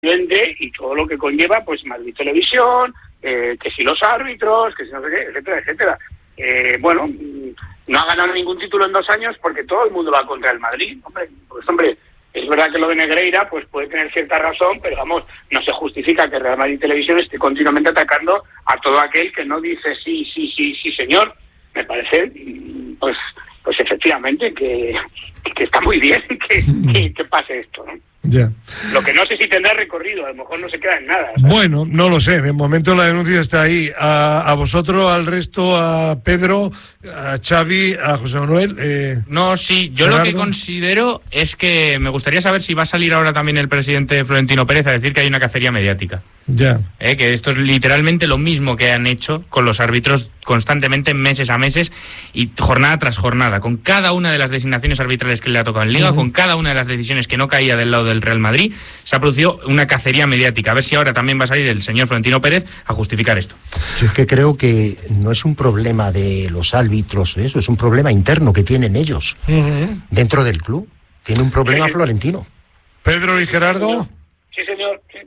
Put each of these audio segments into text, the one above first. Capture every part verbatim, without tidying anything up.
y todo lo que conlleva, pues Madrid Televisión, eh, que si los árbitros, que si no sé qué, etcétera, etcétera. Eh, bueno, no ha ganado ningún título en dos años porque todo el mundo va contra el Madrid. Hombre, pues hombre, es verdad que lo de Negreira pues puede tener cierta razón, pero vamos, no se justifica que Real Madrid Televisión esté continuamente atacando a todo aquel que no dice sí, sí, sí, sí, señor. Me parece, pues, pues efectivamente que, que está muy bien que, que, que pase esto, ¿no? Ya. Lo que no sé si tendrá recorrido, a lo mejor no se queda en nada, ¿sabes? Bueno, no lo sé, de momento la denuncia está ahí. A, a vosotros, al resto, a Pedro, a Xavi, a José Manuel. Eh, no, sí, yo Gerardo. Lo que considero es que me gustaría saber si va a salir ahora también el presidente Florentino Pérez a decir que hay una cacería mediática. Ya. Eh, que esto es literalmente lo mismo que han hecho con los árbitros constantemente, meses a meses y jornada tras jornada, con cada una de las designaciones arbitrales que le ha tocado en Liga, uh-huh. con cada una de las decisiones que no caía del lado del Real Madrid, se ha producido una cacería mediática. A ver si ahora también va a salir el señor Florentino Pérez a justificar esto. Yo es que creo que no es un problema de los árbitros, eso es un problema interno que tienen ellos uh-huh. dentro del club. Tiene un problema sí. Florentino. Pedro y Gerardo. Sí, señor. Sí.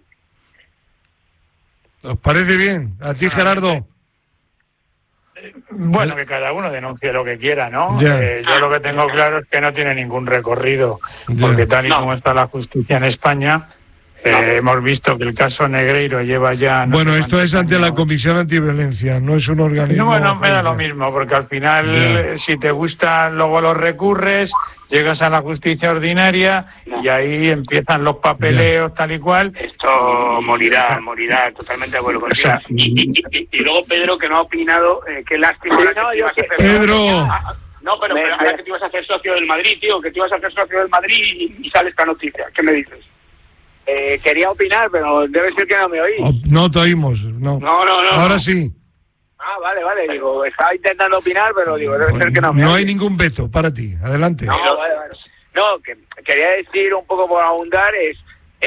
¿Os parece bien? ¿A ti, Gerardo? Bueno, que cada uno denuncie lo que quiera, ¿no? Eh, yo lo que tengo claro es que no tiene ningún recorrido, porque tal y no. como está la justicia en España, eh, no. hemos visto que el caso Negreiro lleva ya... No bueno, sé esto es ante años. La Comisión Antiviolencia, no es un organismo... No, bueno, me da lo mismo, porque al final, yeah. si te gusta, luego los recurres, llegas a la justicia ordinaria no. y ahí empiezan los papeleos, yeah. tal y cual. Esto morirá, morirá, totalmente de acuerdo contigo. O sea, y, y, y, y luego Pedro, que no ha opinado, eh, qué lástima. Sí, no, yo que Pedro... No, pero, pero ahora que te ibas a hacer socio del Madrid, tío, que te ibas a hacer socio del Madrid y, y sale esta noticia. ¿Qué me dices? Eh, quería opinar, pero debe ser que no me oís. Oh, no te oímos, no. No, no, no. Ahora no. sí. Ah, vale, vale, digo, estaba intentando opinar, pero digo, debe ser que no me No oís. hay ningún veto para ti, adelante. No, vale, vale. No, que quería decir un poco por abundar es,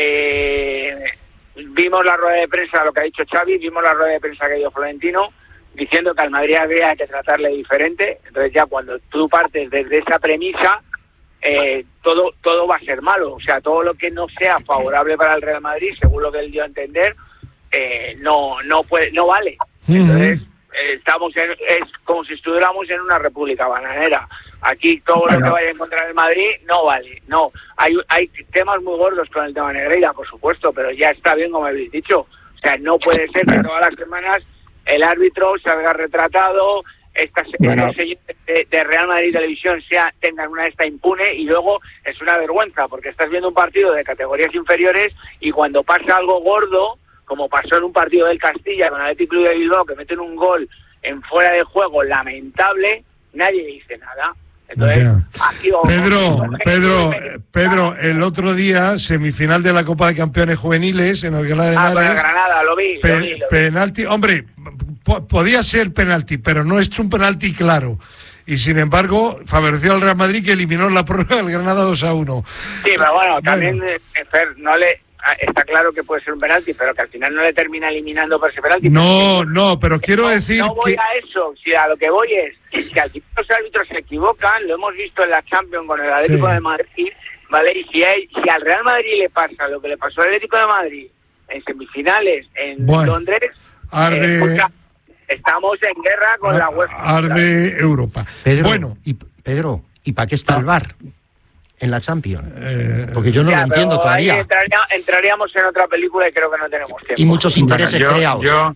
eh, vimos la rueda de prensa, lo que ha dicho Xavi, vimos la rueda de prensa que dio Florentino, diciendo que al Madrid había que tratarle diferente. Entonces ya cuando tú partes desde esa premisa, eh, todo todo va a ser malo. O sea, todo lo que no sea favorable para el Real Madrid, según lo que él dio a entender, eh, no no puede no vale. Entonces eh, estamos en, es como si estuviéramos en una república bananera. Aquí todo lo que vaya a encontrar el Madrid no vale. No, hay hay temas muy gordos con el tema Negreira, por supuesto, pero ya está bien, como habéis dicho. O sea, no puede ser que todas las semanas el árbitro salga retratado, estas bueno. de, de Real Madrid Televisión sea tengan una esta impune, y luego es una vergüenza porque estás viendo un partido de categorías inferiores y cuando pasa algo gordo, como pasó en un partido del Castilla con el Athletic Club de Bilbao, que meten un gol en fuera de juego lamentable, nadie dice nada. Entonces, yeah. aquí Pedro, Pedro, Pedro, el otro día, semifinal de la Copa de Campeones Juveniles en el Granada de ah, Henares. Ah, Granada, lo vi, pe- lo vi, lo vi. Penalti, hombre, po- podía ser penalti, pero no es un penalti claro. Y sin embargo, favoreció al Real Madrid, que eliminó la prórroga del Granada dos a uno. Sí, pero bueno, también, bueno. Eh, Fer, no le... Está claro que puede ser un penalti, pero que al final no le termina eliminando por ese penalti. No, no, pero quiero no, decir no voy que... a eso, si a lo que voy es que al final los árbitros se equivocan, lo hemos visto en la Champions con el Atlético sí. de Madrid, ¿vale? Y si, hay, si al Real Madrid le pasa lo que le pasó al Atlético de Madrid en semifinales en bueno, Londres, arde... eh, pues, estamos en guerra con Ar- la UEFA. Arde Europa. Pedro, bueno, y, Pedro, ¿y para qué está el V A R en la Champions? Eh, Porque yo no ya, lo entiendo todavía. Entraría, entraríamos en otra película y creo que no tenemos tiempo. Y muchos intereses bueno, yo, creados. Yo,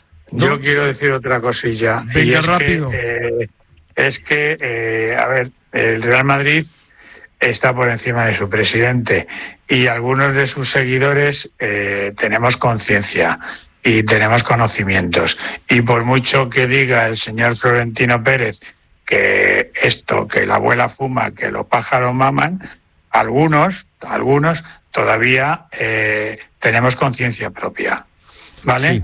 yo ¿no? quiero decir otra cosilla. Venga, y es rápido. Que, eh, es que, eh, a ver, el Real Madrid está por encima de su presidente y algunos de sus seguidores eh, tenemos conciencia y tenemos conocimientos. Y por mucho que diga el señor Florentino Pérez que esto, que la abuela fuma, que los pájaros maman, algunos, algunos todavía eh, tenemos conciencia propia, ¿vale?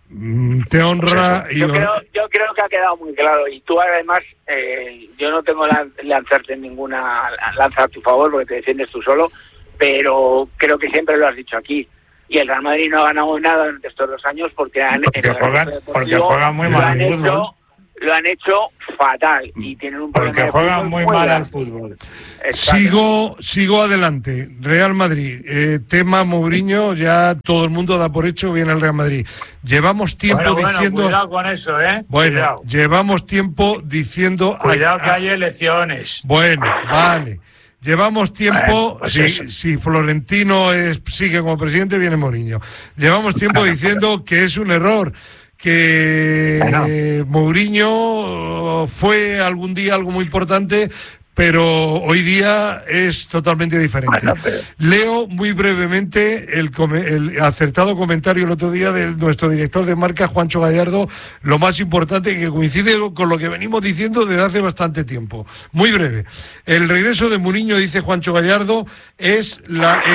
Sí. Te honra pues y yo, creo, yo creo que ha quedado muy claro, y tú además, eh, yo no tengo la, lanzarte ninguna lanza a tu favor porque te defiendes tú solo, pero creo que siempre lo has dicho aquí. Y el Real Madrid no ha ganado nada en estos dos años porque han, porque juegan, porque juegan muy mal. lo han hecho fatal y tienen un problema. Porque juegan muy mal al fútbol. Sigo, sigo adelante. Real Madrid. Eh, tema Mourinho, ya todo el mundo da por hecho, viene el Real Madrid. Llevamos tiempo bueno, bueno, diciendo. Cuidado con eso, ¿eh? Bueno, cuidado. llevamos tiempo diciendo. Cuidado que hay elecciones. Bueno, vale. Llevamos tiempo, Bueno, pues si, eso. si Florentino es, sigue como presidente, viene Mourinho. Llevamos tiempo Bueno, diciendo que es un error, que Bueno. Mourinho fue algún día algo muy importante, pero hoy día es totalmente diferente. Bueno, pero- Leo muy brevemente el, come- el acertado comentario el otro día de nuestro director de marca, Juancho Gallardo, lo más importante, que coincide con lo que venimos diciendo desde hace bastante tiempo. Muy breve. El regreso de Mourinho, dice Juancho Gallardo, es la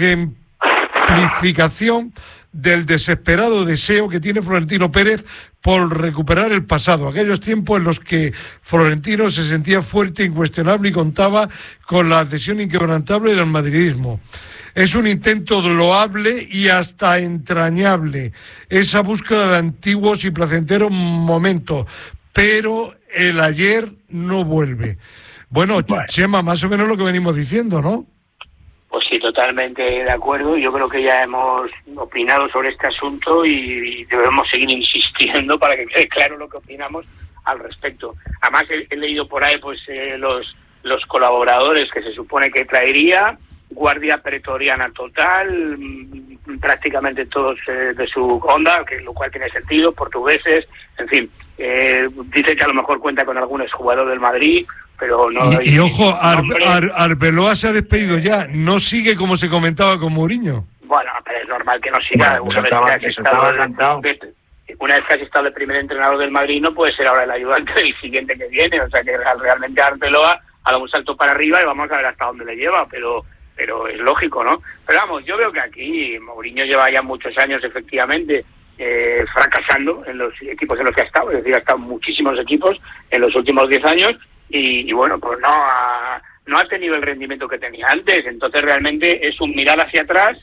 ejemplificación del desesperado deseo que tiene Florentino Pérez por recuperar el pasado, aquellos tiempos en los que Florentino se sentía fuerte, incuestionable y contaba con la adhesión inquebrantable del madridismo. Es un intento loable y hasta entrañable, esa búsqueda de antiguos y placenteros momentos, pero el ayer no vuelve. Bueno, Bueno. Chema, más o menos lo que venimos diciendo, ¿no? Pues sí, totalmente de acuerdo. Yo creo que ya hemos opinado sobre este asunto y, y debemos seguir insistiendo para que quede claro lo que opinamos al respecto. Además, he, he leído por ahí pues eh, los, los colaboradores que se supone que traería, guardia pretoriana total, mmm, prácticamente todos eh, de su onda, que lo cual tiene sentido, portugueses, en fin. Eh, dice que a lo mejor cuenta con algún exjugador del Madrid, pero no... Y, y ojo, Ar, hombre, Ar, Arbeloa se ha despedido ya, no sigue como se comentaba con Mourinho. Bueno, pero es normal que no siga. Bueno, una, eso vez estaba- que has eso estado estaba de- cantado. de- una vez que has estado el primer entrenador del Madrid, no puede ser ahora el ayudante del siguiente que viene. O sea que realmente a Arbeloa ha dado un salto para arriba y vamos a ver hasta dónde le lleva, pero pero es lógico, ¿no? Pero vamos, yo veo que aquí Mourinho lleva ya muchos años, efectivamente, eh, fracasando en los equipos en los que ha estado. Es decir, ha estado en muchísimos equipos en los últimos diez años y, y bueno, pues no ha, no ha tenido el rendimiento que tenía antes. Entonces realmente es un mirar hacia atrás.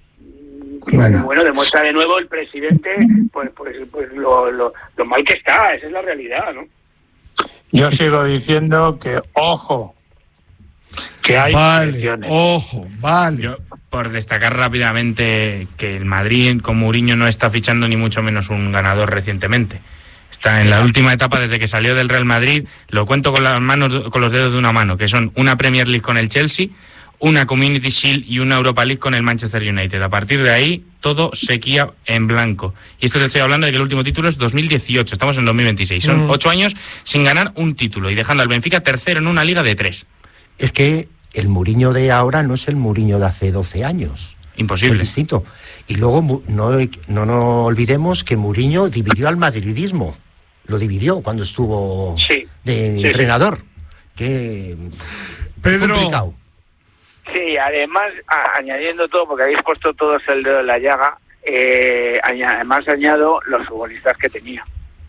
Que, Bueno. bueno, demuestra de nuevo el presidente pues pues pues lo, lo, lo mal que está. Esa es la realidad, ¿no? Yo sigo diciendo que, ojo, que hay Vale, elecciones. ojo, vale. Yo, por destacar rápidamente que el Madrid con Mourinho no está fichando ni mucho menos un ganador recientemente. Está en la última etapa desde que salió del Real Madrid, lo cuento con las manos, con los dedos de una mano, que son una Premier League con el Chelsea, una Community Shield y una Europa League con el Manchester United. A partir de ahí, todo sequía en blanco. Y esto te estoy hablando de que el último título es dos mil dieciocho, estamos en dos mil veintiséis. Son Mm. ocho años sin ganar un título y dejando al Benfica tercero en una liga de tres. Es que el Mourinho de ahora no es el Mourinho de hace doce años. Imposible. Es distinto. Y luego mu- no, no nos olvidemos que Mourinho dividió al madridismo. Lo dividió cuando estuvo Sí, de sí, entrenador. Que Pedro, complicado. Sí, además, a- añadiendo todo, porque habéis puesto todos el dedo en la llaga, eh, aña- además añado los futbolistas que tenía.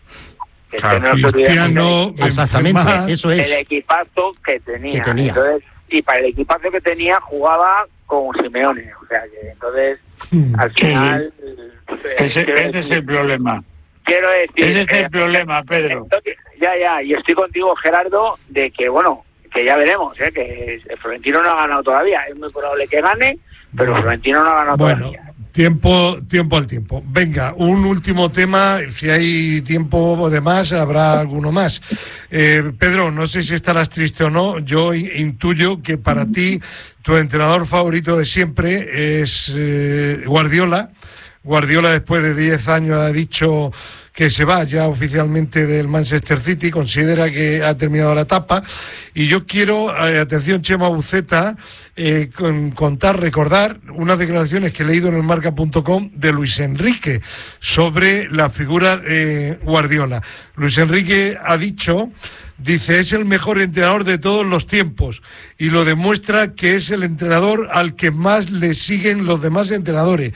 Que Claro, no nos olvidemos Cristiano, Exactamente, Benzema, eso del es. equipazo que tenía. Que tenía. Entonces, y para el equipazo que tenía jugaba con Simeone. O sea que entonces, Mm. al Sí, final... eh, Ese, quiero ese es decir- el problema. Quiero decir... Ese es eh, el problema, Pedro. entonces, ya, ya, y estoy contigo, Gerardo, de que, bueno, que ya veremos, ¿eh? Que Florentino no ha ganado todavía. Es muy probable que gane, pero Florentino no ha ganado Bueno, todavía. tiempo, tiempo al tiempo. Venga, un último tema. Si hay tiempo de más, habrá alguno más. Eh, Pedro, no sé si estarás triste o no. Yo in- intuyo que para ti tu entrenador favorito de siempre es eh, Guardiola. Guardiola, después de diez años, ha dicho que se va ya oficialmente del Manchester City, considera que ha terminado la etapa. Y yo quiero, eh, atención Chema Buceta, eh, con, contar, recordar unas declaraciones que he leído en el marca punto com de Luis Enrique sobre la figura de Guardiola. Luis Enrique ha dicho, dice, es el mejor entrenador de todos los tiempos y lo demuestra que es el entrenador al que más le siguen los demás entrenadores.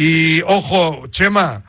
Y ojo, Chema,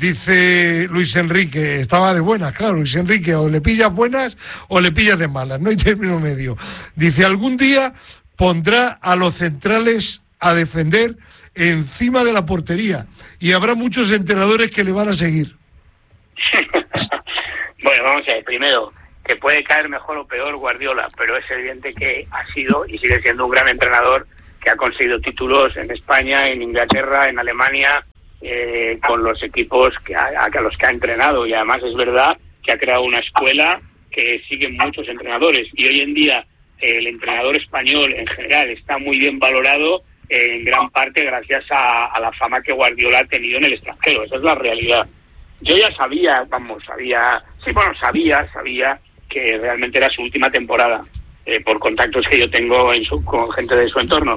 dice Luis Enrique, estaba de buenas, claro, Luis Enrique, o le pillas buenas o le pillas de malas, no hay término medio. Dice, algún día pondrá a los centrales a defender encima de la portería y habrá muchos entrenadores que le van a seguir. Bueno, vamos a ver, primero, que puede caer mejor o peor Guardiola, pero es evidente que ha sido y sigue siendo un gran entrenador que ha conseguido títulos en España, en Inglaterra, en Alemania, eh, con los equipos que a, a los que ha entrenado. Y además es verdad que ha creado una escuela que siguen muchos entrenadores. Y hoy en día eh, el entrenador español en general está muy bien valorado, eh, en gran parte gracias a, a la fama que Guardiola ha tenido en el extranjero. Esa es la realidad. Yo ya sabía, vamos, sabía, sí, bueno, sabía, sabía que realmente era su última temporada, eh, por contactos que yo tengo en su, con gente de su entorno.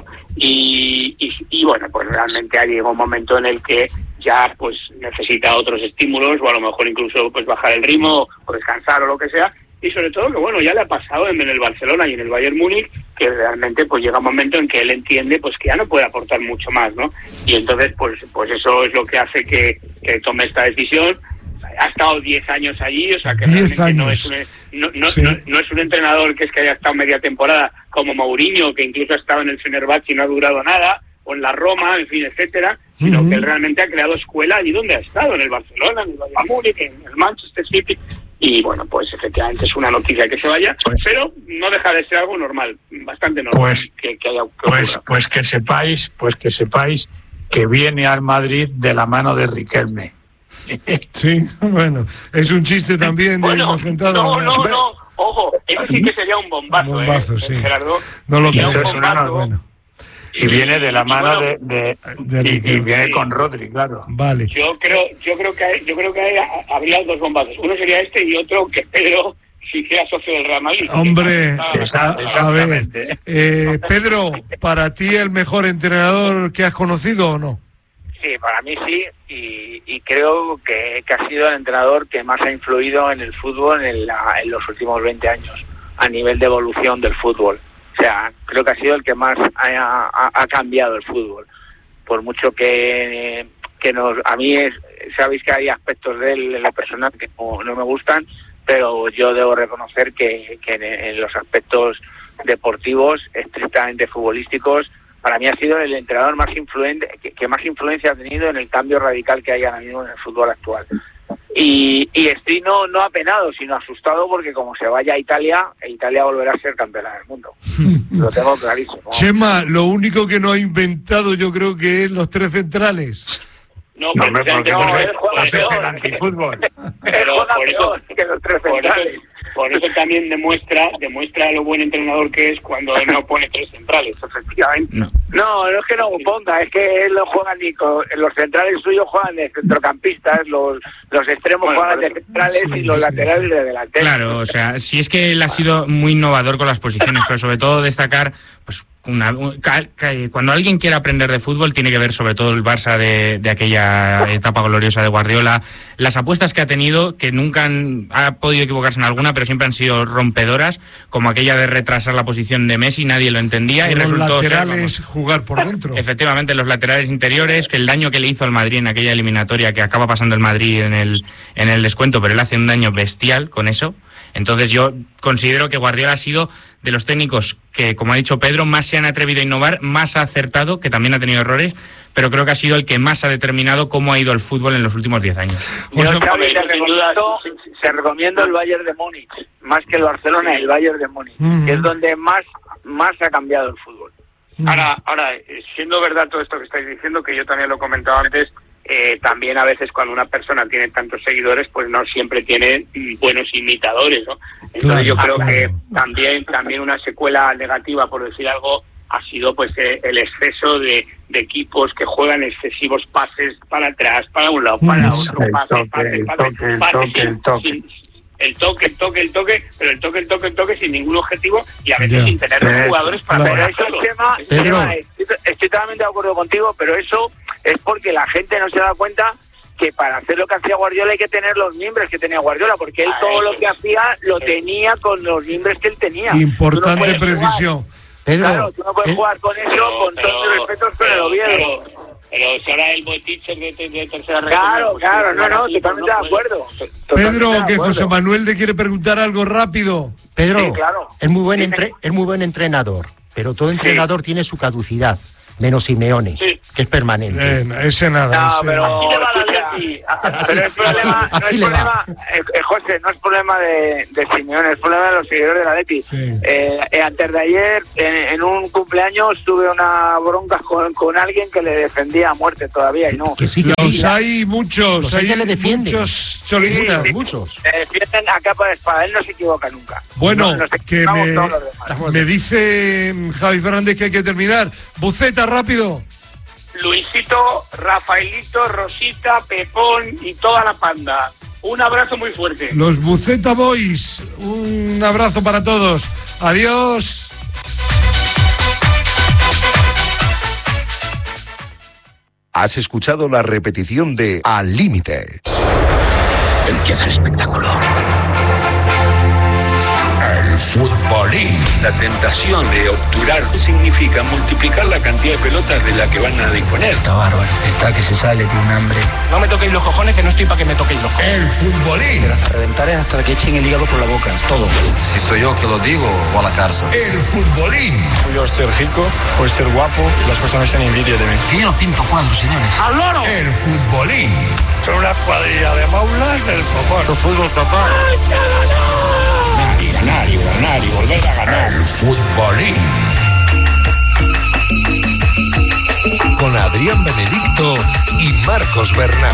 Y, y, y bueno, pues realmente ha llegado un momento en el que ya pues necesita otros estímulos, o a lo mejor incluso pues bajar el ritmo, o descansar, o lo que sea. Y sobre todo que bueno, ya le ha pasado en el Barcelona y en el Bayern Múnich, que realmente pues llega un momento en que él entiende pues que ya no puede aportar mucho más, ¿no? Y entonces pues pues eso es lo que hace que, que tome esta decisión. Ha estado diez años allí, o sea que realmente años. no es un no, no, sí. no, no es un entrenador que es que haya estado media temporada como Mourinho, que incluso ha estado en el Fenerbahce y no ha durado nada, o en la Roma, en fin, etcétera, sino uh-huh. que él realmente ha creado escuela allí donde ha estado, en el Barcelona, en el Bayern Múnich, en el Manchester City. Y bueno, pues efectivamente es una noticia que se vaya, pues, pero no deja de ser algo normal, bastante normal. Pues que, que, haya, que pues, pues que sepáis, pues que sepáis que viene al Madrid de la mano de Riquelme. Sí, bueno, es un chiste también de bueno, inocentado. No, no, no, ojo, eso sí que sería un bombazo, un bombazo, eh, sí. Gerardo. No lo creo. creo. Una, bueno. Y viene de la mano de, de, de y, y viene sí. con Rodri, claro. Vale. Yo creo, yo creo que hay, yo creo que hay, habría dos bombazos. Uno sería este y otro que Pedro si sea socio del Real Madrid. Hombre, está, a, a ver, eh, Pedro, ¿para ti el mejor entrenador que has conocido o no? Sí, para mí sí, y, y creo que, que ha sido el entrenador que más ha influido en el fútbol en, el, en los últimos veinte años, a nivel de evolución del fútbol. O sea, creo que ha sido el que más ha, ha, ha cambiado el fútbol. Por mucho que, que nos, a mí es, sabéis que hay aspectos de él en la persona que no, no me gustan, pero yo debo reconocer que, que en, en los aspectos deportivos, estrictamente futbolísticos, para mí ha sido el entrenador más influente, que, que más influencia ha tenido en el cambio radical que hay ahora mismo en el fútbol actual. Y, y estoy no, no apenado, sino asustado, porque como se vaya a Italia, Italia volverá a ser campeona del mundo. Lo tengo clarísimo. Chema, lo único que no ha inventado yo creo que es los tres centrales. No, no, pero porque no, no, no es el antifútbol. Pero por eso, que los tres centrales. Por eso también demuestra demuestra lo buen entrenador que es cuando él no pone tres centrales, efectivamente. No, no, no es que no ponga, es que él no juega ni con... Los centrales suyos juegan de centrocampistas, los, los extremos bueno, juegan de centrales sí, y los sí, laterales de delanteros. Claro, o sea, si es que él ha sido muy innovador con las posiciones, pero sobre todo destacar... pues Una, un, ca, ca, cuando alguien quiere aprender de fútbol tiene que ver sobre todo el Barça de, de aquella etapa gloriosa de Guardiola, las apuestas que ha tenido, que nunca han, ha podido equivocarse en alguna, pero siempre han sido rompedoras, como aquella de retrasar la posición de Messi, nadie lo entendía. Y los resultó laterales ser, jugar por dentro. Efectivamente, los laterales interiores, que el daño que le hizo al Madrid en aquella eliminatoria, que acaba pasando el Madrid en el, en el descuento, pero él hace un daño bestial con eso. Entonces yo considero que Guardiola ha sido de los técnicos que, como ha dicho Pedro, más se han atrevido a innovar, más ha acertado, que también ha tenido errores, pero creo que ha sido el que más ha determinado cómo ha ido el fútbol en los últimos diez años. Yo, Xavi, te recomiendo, te recomiendo el Bayern de Múnich, más que el Barcelona, el Bayern de Múnich, uh-huh. que es donde más, más ha cambiado el fútbol. Uh-huh. Ahora, ahora, siendo verdad todo esto que estáis diciendo, que yo también lo he comentado antes, Eh, también a veces cuando una persona tiene tantos seguidores, pues no siempre tiene buenos imitadores, ¿no? Entonces claro, yo creo claro. que también también una secuela negativa, por decir algo, ha sido pues eh, el exceso de, de equipos que juegan excesivos pases para atrás, para un lado, para otro, el pase, toque, pase, el pase, toque, pase, el toque, sin, el toque. Sin, el toque, el toque, el toque, pero el toque, el toque, el toque sin ningún objetivo y a veces yeah. sin tener los jugadores para claro. hacer Pero eso tema, tema, estoy, estoy totalmente de acuerdo contigo, pero eso es porque la gente no se da cuenta que para hacer lo que hacía Guardiola hay que tener los miembros que tenía Guardiola, porque él todo lo que hacía lo tenía con los miembros que él tenía. Importante no precisión. Pedro, claro, tú no puedes ¿eh? jugar con eso, pero, con pero, todos los respetos con el Oviedo. Pero si ahora el buen teacher de, de, de tercera red. Claro, pues, claro, no, no, totalmente de acuerdo. Pedro, que acuerdo. José Manuel te quiere preguntar algo rápido. Pedro, sí, claro. es muy buen entre, es muy buen entrenador, pero todo entrenador sí. tiene su caducidad. menos Simeone, Sí. que es permanente. Eh, ese nada. No, ese- pero, Así le va al escucha, Atleti. pero el problema, no es así le va. problema eh, eh, José, no es problema de, de Simeone, es problema de los seguidores del Atleti. Sí. Eh, eh, antes de ayer, en, en un cumpleaños, tuve una bronca con, con alguien que le defendía a muerte todavía y no. Que sí, que Los sí. hay muchos, Los hay que le defienden. muchos solistas. Sí, sí. Muchos. Le defienden a capa de espada, él no se equivoca nunca. Bueno, No, nos que equivocamos me, todos los demás. me dice mm, Javi Fernández que hay que terminar. Buceta, rápido. Luisito, Rafaelito, Rosita, Pepón y toda la panda. Un abrazo muy fuerte. Los Buceta Boys. Un abrazo para todos. Adiós. Has escuchado la repetición de Al Límite. Empieza el espectáculo. El futbolín. La tentación de obturar significa multiplicar la cantidad de pelotas de la que van a disponer. Está bárbaro. Está que se sale, tiene un hambre. No me toquéis los cojones, que no estoy para que me toquéis los cojones. El futbolín. Pero hasta reventar es hasta que echen el hígado por la boca, es todo. Si soy yo que lo digo, voy a la cárcel. El futbolín. Por ser rico, por ser guapo, las personas tienen envidia de mí. Que yo no pinto cuadros, señores. ¡Al loro! El futbolín. Son una cuadrilla de maulas del popón. Tu fútbol, papá. Ganar y ganar y ganar y volver a ganar. El futbolín. Con Adrián Benedicto y Marcos Bernat.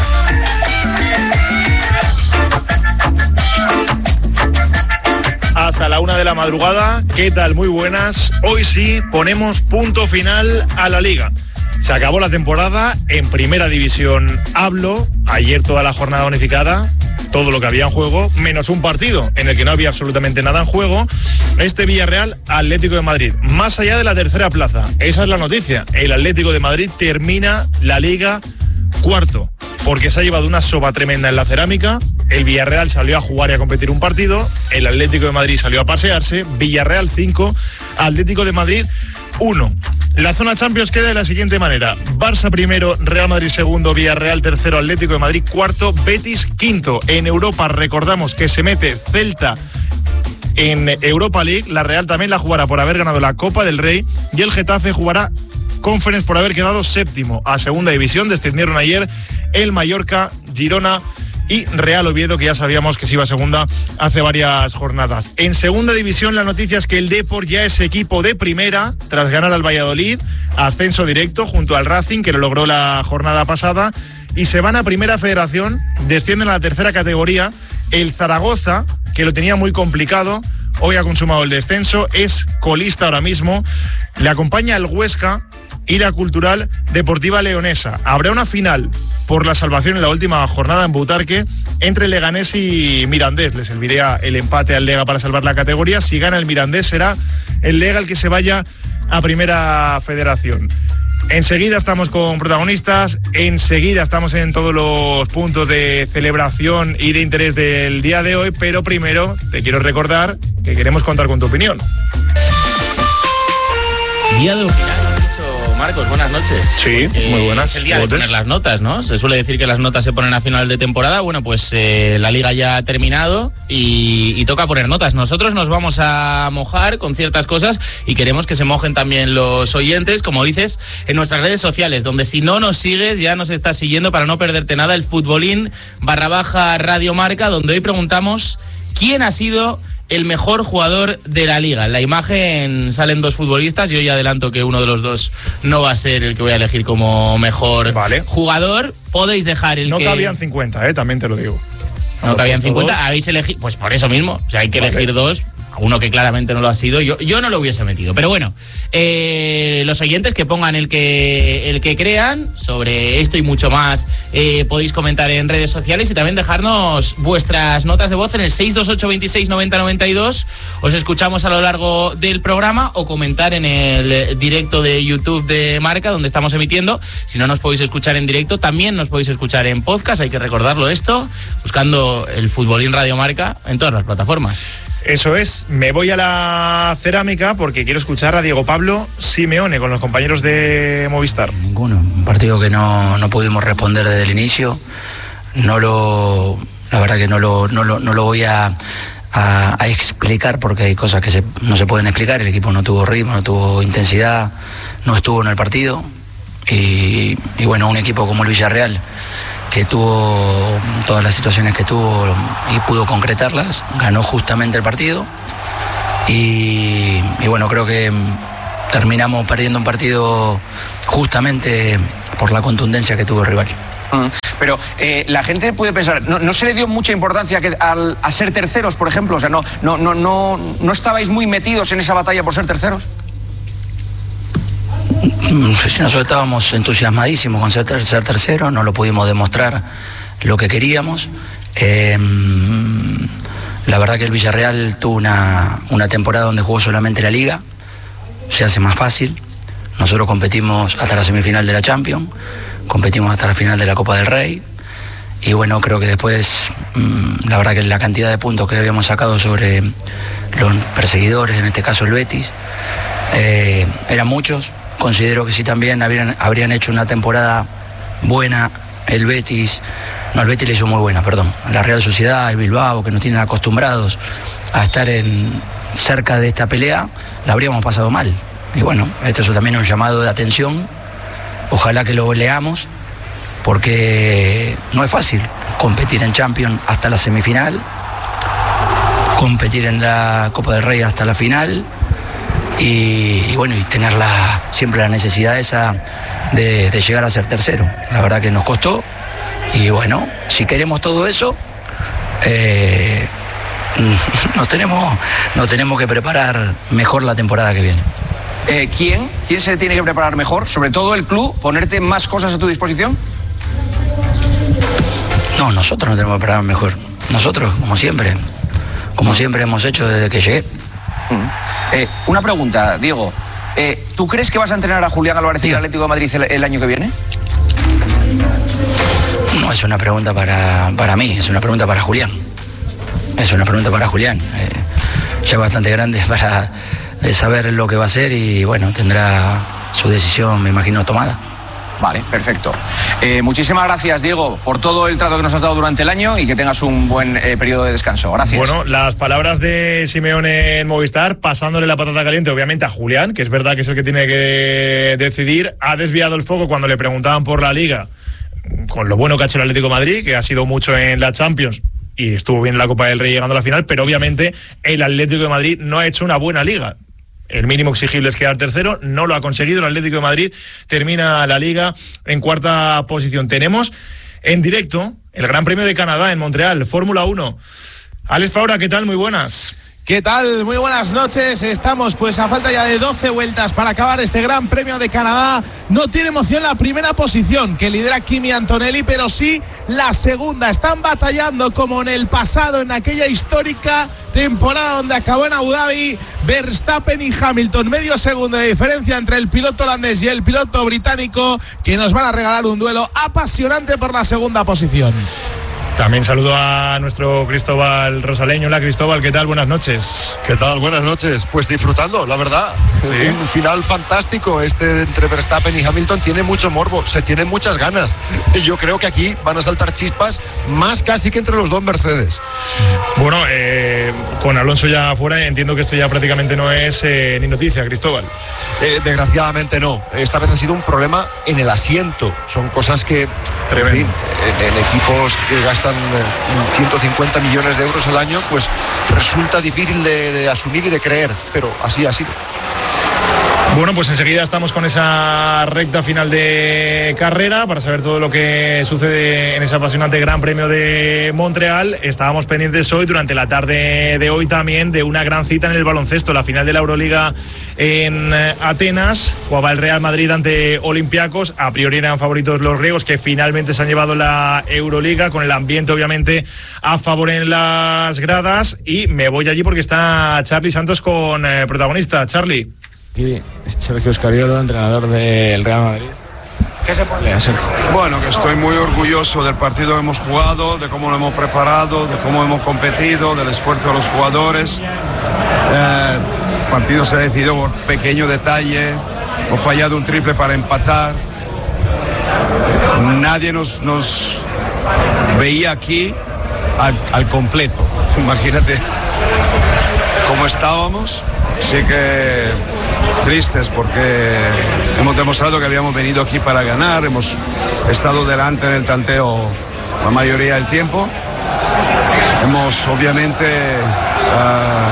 Hasta la una de la madrugada. ¿Qué tal? Muy buenas. Hoy sí ponemos punto final a la Liga. Se acabó la temporada en Primera División. Hablo, ayer toda la jornada unificada, todo lo que había en juego, menos un partido en el que no había absolutamente nada en juego. Este Villarreal Atlético de Madrid, más allá de la tercera plaza. Esa es la noticia. El Atlético de Madrid termina la Liga cuarto, porque se ha llevado una soba tremenda en la cerámica. El Villarreal salió a jugar y a competir un partido. El Atlético de Madrid salió a pasearse. Villarreal cinco, Atlético de Madrid uno. La zona Champions queda de la siguiente manera: Barça primero, Real Madrid segundo, Villarreal tercero, Atlético de Madrid cuarto, Betis quinto. En Europa recordamos que se mete Celta en Europa League. La Real también la jugará por haber ganado la Copa del Rey, y el Getafe jugará Conference por haber quedado séptimo. A segunda división descendieron ayer el Mallorca, Girona y Real Oviedo, que ya sabíamos que se iba a segunda hace varias jornadas. En segunda división la noticia es que el Depor ya es equipo de primera tras ganar al Valladolid, ascenso directo junto al Racing, que lo logró la jornada pasada, y se van a Primera Federación, descienden a la tercera categoría. El Zaragoza, que lo tenía muy complicado, hoy ha consumado el descenso, es colista ahora mismo. Le acompaña el Huesca y la Cultural Deportiva Leonesa. Habrá una final por la salvación en la última jornada en Butarque entre Leganés y Mirandés. Le serviría el empate al Lega para salvar la categoría. Si gana el Mirandés, será el Lega el que se vaya a Primera Federación. Enseguida estamos con protagonistas, enseguida estamos en todos los puntos de celebración y de interés del día de hoy, pero primero te quiero recordar que queremos contar con tu opinión. Día de opinar, ¿no has dicho, Marcos? Buenas noches. Sí, Eh, muy buenas. Es el día de ¿Votes? poner las notas, ¿no? Se suele decir que las notas se ponen a final de temporada. Bueno, pues eh, la Liga ya ha terminado y, y toca poner notas. Nosotros nos vamos a mojar con ciertas cosas y queremos que se mojen también los oyentes, como dices, en nuestras redes sociales, donde si no nos sigues, ya nos estás siguiendo para no perderte nada, el futbolín barra baja Radio Marca, donde hoy preguntamos quién ha sido el mejor jugador de la Liga. En la imagen salen dos futbolistas y hoy adelanto que uno de los dos no va a ser el que voy a elegir como mejor Vale. jugador. Podéis dejar el No que... cabían cincuenta, eh, también te lo digo. No cabían puesto cincuenta, dos. habéis elegido... Pues por eso mismo, o sea, hay que Vale. elegir dos. Uno que claramente no lo ha sido, yo, yo no lo hubiese metido. Pero bueno, eh, los oyentes que pongan el que el que crean sobre esto y mucho más, eh, podéis comentar en redes sociales y también dejarnos vuestras notas de voz en el seis dos ocho, veintiséis, noventa, noventa y dos. Os escuchamos a lo largo del programa, o comentar en el directo de YouTube de Marca, donde estamos emitiendo. Si no nos podéis escuchar en directo, también nos podéis escuchar en podcast, hay que recordarlo esto, buscando el Futbolín Radio Marca en todas las plataformas. Eso es, me voy a la cerámica porque quiero escuchar a Diego Pablo Simeone con los compañeros de Movistar. Ninguno. Un partido que no, no pudimos responder desde el inicio. No lo, la verdad que no lo, no lo, no lo voy a, a, a explicar, porque hay cosas que se, no se pueden explicar. El equipo no tuvo ritmo, no tuvo intensidad, no estuvo en el partido. Y, y bueno, un equipo como el Villarreal, que tuvo todas las situaciones que tuvo y pudo concretarlas, ganó justamente el partido. Y, y bueno, creo que terminamos perdiendo un partido justamente por la contundencia que tuvo el rival. Mm. Pero eh, la gente puede pensar, ¿no, no se le dio mucha importancia que, al, a ser terceros, por ejemplo? O sea, no, no, no, no, ¿no estabais muy metidos en esa batalla por ser terceros? Nosotros estábamos entusiasmadísimos con ser, ter ser tercero, no lo pudimos demostrar lo que queríamos. Eh, la verdad que el Villarreal tuvo una, una temporada donde jugó solamente la Liga, se hace más fácil. Nosotros competimos hasta la semifinal de la Champions, competimos hasta la final de la Copa del Rey. Y bueno, creo que después, mmm, la verdad que la cantidad de puntos que habíamos sacado sobre los perseguidores, en este caso el Betis, eh, eran muchos. Considero que si también habrían, habrían hecho una temporada buena el Betis, no, el Betis le hizo muy buena, perdón, la Real Sociedad, el Bilbao, que nos tienen acostumbrados a estar en, cerca de esta pelea, la habríamos pasado mal. Y bueno, esto es también un llamado de atención, ojalá que lo leamos, porque no es fácil competir en Champions hasta la semifinal, competir en la Copa del Rey hasta la final. Y, y bueno, y tener la, siempre la necesidad esa de, de llegar a ser tercero. La verdad que nos costó. Y bueno, si queremos todo eso, eh, nos, tenemos, nos tenemos que preparar mejor la temporada que viene. Eh, ¿Quién? ¿Quién se tiene que preparar mejor? Sobre todo el club, ponerte más cosas a tu disposición. No, nosotros nos tenemos que preparar mejor. Nosotros, como siempre. Como siempre hemos hecho desde que llegué. Eh, una pregunta, Diego. Eh, ¿Tú crees que vas a entrenar a Julián Álvarez y el Atlético de Madrid el, el año que viene? No, es una pregunta para, para mí, es una pregunta para Julián. Es una pregunta para Julián. Eh, ya bastante grande para saber lo que va a hacer y bueno, tendrá su decisión, me imagino, tomada. Vale, perfecto. Eh, muchísimas gracias, Diego, por todo el trato que nos has dado durante el año y que tengas un buen eh, periodo de descanso. Gracias. Bueno, las palabras de Simeone en Movistar, pasándole la patata caliente, obviamente, a Julián, que es verdad que es el que tiene que decidir. Ha desviado el foco cuando le preguntaban por la Liga, con lo bueno que ha hecho el Atlético de Madrid, que ha sido mucho en la Champions y estuvo bien en la Copa del Rey llegando a la final, pero obviamente el Atlético de Madrid no ha hecho una buena Liga. El mínimo exigible es quedar tercero, no lo ha conseguido. El Atlético de Madrid termina la Liga en cuarta posición. Tenemos en directo el Gran Premio de Canadá en Montreal, Fórmula uno. Alex Faura, ¿qué tal? Muy buenas. ¿Qué tal? Muy buenas noches. Estamos pues a falta ya de doce vueltas para acabar este Gran Premio de Canadá. No tiene emoción la primera posición que lidera Kimi Antonelli, pero sí la segunda. Están batallando como en el pasado, en aquella histórica temporada donde acabó en Abu Dhabi, Verstappen y Hamilton. Medio segundo de diferencia entre el piloto holandés y el piloto británico, que nos van a regalar un duelo apasionante por la segunda posición. También saludo a nuestro Cristóbal Rosaleño. Hola, Cristóbal, ¿qué tal? Buenas noches. ¿Qué tal? Buenas noches. Pues disfrutando, la verdad. Sí. Un final fantástico. Este entre Verstappen y Hamilton tiene mucho morbo, se tienen muchas ganas. Y yo creo que aquí van a saltar chispas más casi que entre los dos Mercedes. Bueno, eh, con Alonso ya afuera, entiendo que esto ya prácticamente no es eh, ni noticia, Cristóbal. Eh, desgraciadamente no. Esta vez ha sido un problema en el asiento. Son cosas que, en fin, en, en equipos que gastan ciento cincuenta millones de euros al año, pues resulta difícil de, de asumir y de creer, pero así ha sido. Bueno, pues enseguida estamos con esa recta final de carrera para saber todo lo que sucede en ese apasionante Gran Premio de Montreal. Estábamos pendientes hoy, durante la tarde de hoy también, de una gran cita en el baloncesto, la final de la Euroliga en Atenas. Jugaba el Real Madrid ante Olympiacos. A priori eran favoritos los griegos, que finalmente se han llevado la Euroliga, con el ambiente obviamente a favor en las gradas. Y me voy allí porque está Charly Santos con eh, protagonista. Charly. Aquí Sergio Escariolo, entrenador del Real Madrid. ¿Qué se pone? Bueno, que estoy muy orgulloso del partido que hemos jugado, de cómo lo hemos preparado, de cómo hemos competido, del esfuerzo de los jugadores. Eh, el partido se ha decidido por pequeño detalle, hemos fallado un triple para empatar. Nadie nos, nos veía aquí al, al completo. Imagínate como estábamos. Sí que tristes porque hemos demostrado que habíamos venido aquí para ganar, hemos estado delante en el tanteo la mayoría del tiempo. Hemos obviamente uh,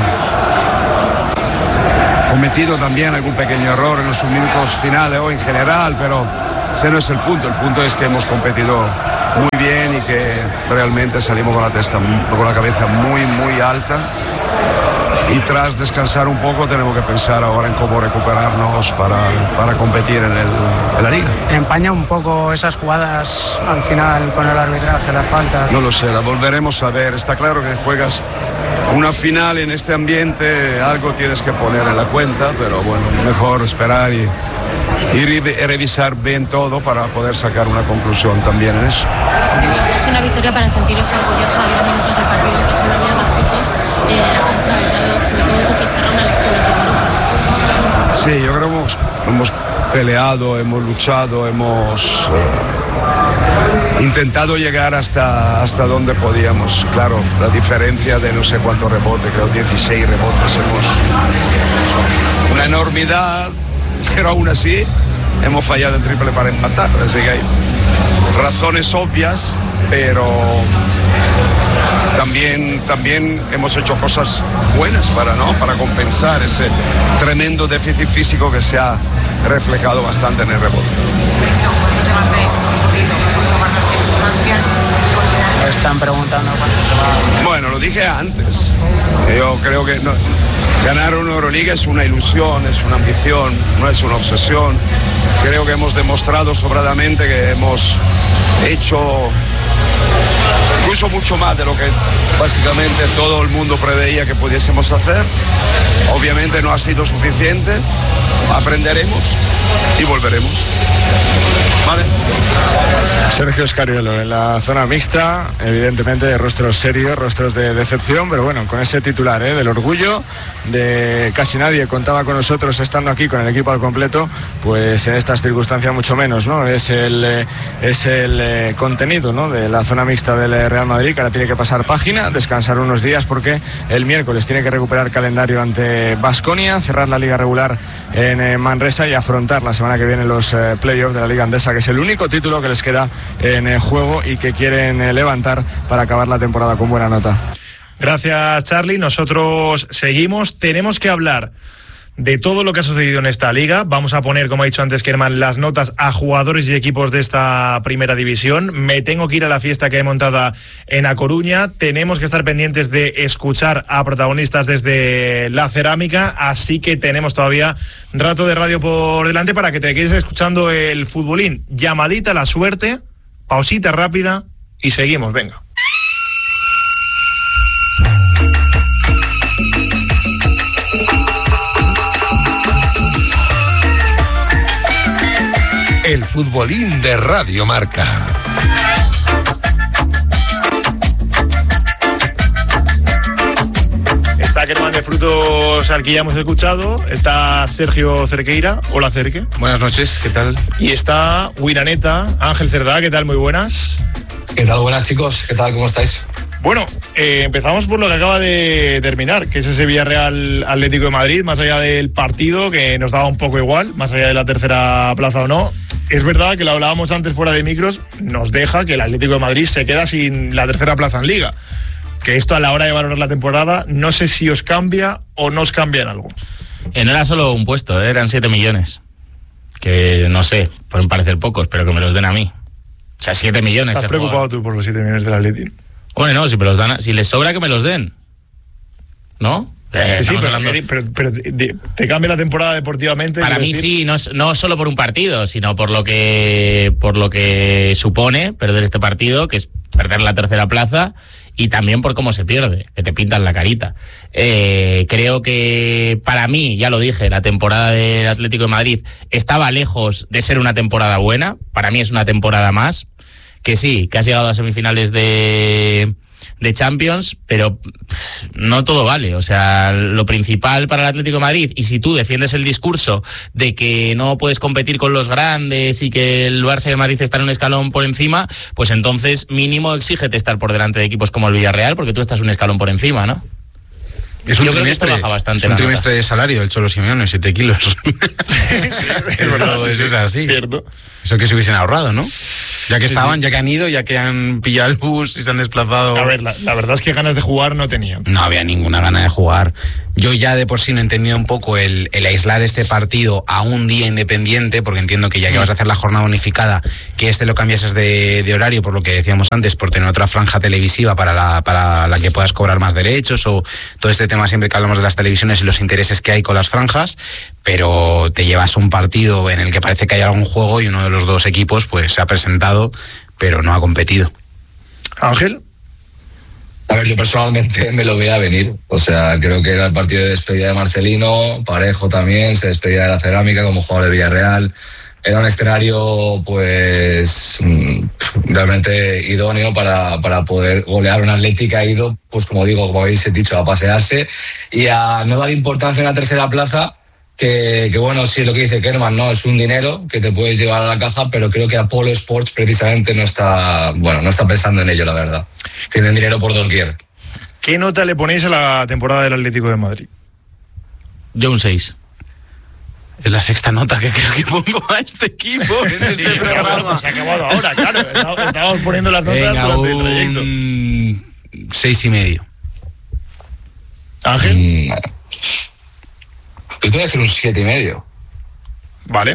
cometido también algún pequeño error en los minutos finales o en general, pero ese no es el punto. El punto es que hemos competido muy bien y que realmente salimos con la testa, con la cabeza muy, muy alta. Y tras descansar un poco tenemos que pensar ahora en cómo recuperarnos para, para competir en, el, en la liga. ¿Empaña un poco esas jugadas al final con el arbitraje, las faltas? No lo sé, la volveremos a ver. Está claro que juegas una final en este ambiente, algo tienes que poner en la cuenta, pero bueno, mejor esperar y, y revisar bien todo para poder sacar una conclusión también en eso. Es una victoria para sentiros orgullosos. Ha habido minutos del partido que se había bajitos. Eh, la cancha de sobre todo eso que cerró una lección de Sí, yo creo que hemos, hemos peleado, hemos luchado, hemos eh, intentado llegar hasta, hasta donde podíamos. Claro, la diferencia de no sé cuántos rebotes, creo dieciséis rebotes, hemos una enormidad, pero aún así hemos fallado el triple para empatar. Así que hay razones obvias, pero También, también hemos hecho cosas buenas para, ¿no? para compensar ese tremendo déficit físico que se ha reflejado bastante en el rebote. Me están preguntando cuánto se va. Bueno, lo dije antes. Yo creo que no, ganar una Euroliga es una ilusión, es una ambición, no es una obsesión. Creo que hemos demostrado sobradamente que hemos hecho incluso mucho más de lo que básicamente todo el mundo preveía que pudiésemos hacer. Obviamente no ha sido suficiente, aprenderemos y volveremos. ¿Vale? Sergio Scariolo en la zona mixta, evidentemente rostros serios, rostros de decepción, pero bueno, con ese titular ¿eh? del orgullo de casi nadie contaba con nosotros estando aquí con el equipo al completo, pues en estas circunstancias mucho menos, ¿no? Es el, eh, es el eh, contenido, ¿no? de la zona mixta del Real Madrid, que ahora tiene que pasar página, descansar unos días porque el miércoles tiene que recuperar calendario ante Baskonia, cerrar la liga regular en eh, Manresa y afrontar la semana que viene los eh, playoffs de la Liga Andesa, que es el único título que les queda en el juego y que quieren eh, levantar para acabar la temporada con buena nota. Gracias, Charlie. Nosotros seguimos. Tenemos que hablar de todo lo que ha sucedido en esta liga. Vamos a poner, como ha dicho antes Kerman, las notas a jugadores y equipos de esta primera división. Me tengo que ir a la fiesta que he montada en A Coruña. Tenemos que estar pendientes de escuchar a protagonistas desde la cerámica, así que tenemos todavía rato de radio por delante para que te quedes escuchando el futbolín. Llamadita a la suerte, pausita rápida y seguimos, venga. El futbolín de Radio Marca. Está Kerman de Frutos, al que ya hemos escuchado. Está Sergio Cerqueira. Hola, Cerque. Buenas noches, ¿qué tal? Y está Wiraneta, Ángel Cerdá. ¿Qué tal? Muy buenas. ¿Qué tal? Buenas, chicos. ¿Qué tal? ¿Cómo estáis? Bueno, eh, empezamos por lo que acaba de terminar, que es ese Villarreal Atlético de Madrid, más allá del partido, que nos daba un poco igual, más allá de la tercera plaza o no. Es verdad que lo hablábamos antes fuera de micros, nos deja que el Atlético de Madrid se queda sin la tercera plaza en Liga. Que esto a la hora de valorar la temporada, no sé si os cambia o no os cambia en algo. Eh, no era solo un puesto, eh, eran siete millones. Que no sé, pueden parecer pocos, pero que me los den a mí. O sea, siete millones. ¿Estás preocupado juega... tú por los siete millones del Atlético? Bueno, no, si, me los dan, si les sobra que me los den. ¿No? Eh, sí, sí, pero, pero, pero te, te cambia la temporada deportivamente. Para mí decir... sí, no, no solo por un partido, sino por lo que por lo que supone perder este partido, que es perder la tercera plaza, y también por cómo se pierde, que te pintan la carita. Eh, creo que para mí, ya lo dije, la temporada del Atlético de Madrid estaba lejos de ser una temporada buena. Para mí es una temporada más, que sí, que has llegado a semifinales de... de Champions, pero pff, no todo vale. O sea, lo principal para el Atlético de Madrid, y si tú defiendes el discurso de que no puedes competir con los grandes y que el Barça y el Madrid están un escalón por encima, pues entonces mínimo exígete estar por delante de equipos como el Villarreal, porque tú estás un escalón por encima, ¿no? Es un Yo trimestre, creo que baja bastante es un la trimestre nota. de salario del Cholo Simeone, siete kilos. Sí, es verdad, Eso, sí, eso sí, es así. cierto. Eso que se hubiesen ahorrado, ¿no? Ya que Sí, estaban, sí. ya que han ido, ya que han pillado el bus y se han desplazado. A ver, la, la verdad es que ganas de jugar no tenían. No había ninguna gana de jugar. Yo ya de por sí no he entendido un poco el, el aislar este partido a un día independiente, porque entiendo que ya que vas a hacer la jornada unificada, que este lo cambiases de, de horario, por lo que decíamos antes, por tener otra franja televisiva para la, para la que puedas cobrar más derechos, o todo este tema siempre que hablamos de las televisiones y los intereses que hay con las franjas, pero te llevas un partido en el que parece que hay algún juego y uno de los dos equipos pues se ha presentado, pero no ha competido. Ángel. A ver, yo personalmente me lo veía venir. O sea, creo que era el partido de despedida de Marcelino, Parejo también, se despedía de la Cerámica como jugador de Villarreal. Era un escenario, pues, realmente idóneo para, para poder golear una Atlético que ha ido, pues como digo, como habéis dicho, a pasearse y a no dar importancia en la tercera plaza. Que, que bueno, sí, lo que dice Kerman, ¿no? Es un dinero que te puedes llevar a la caja, pero creo que Apolo Sports precisamente no está, bueno, no está pensando en ello, la verdad. Tienen dinero por doquier. ¿Qué nota le ponéis a la temporada del Atlético de Madrid? Yo un seis. Es la sexta nota que creo que pongo a este equipo en este Sí, programa. se ha acabado ahora, claro. Estábamos poniendo las notas Venga, durante el un trayecto. Seis y medio. Ángel. Mm, Yo te voy a decir un siete y medio. Vale.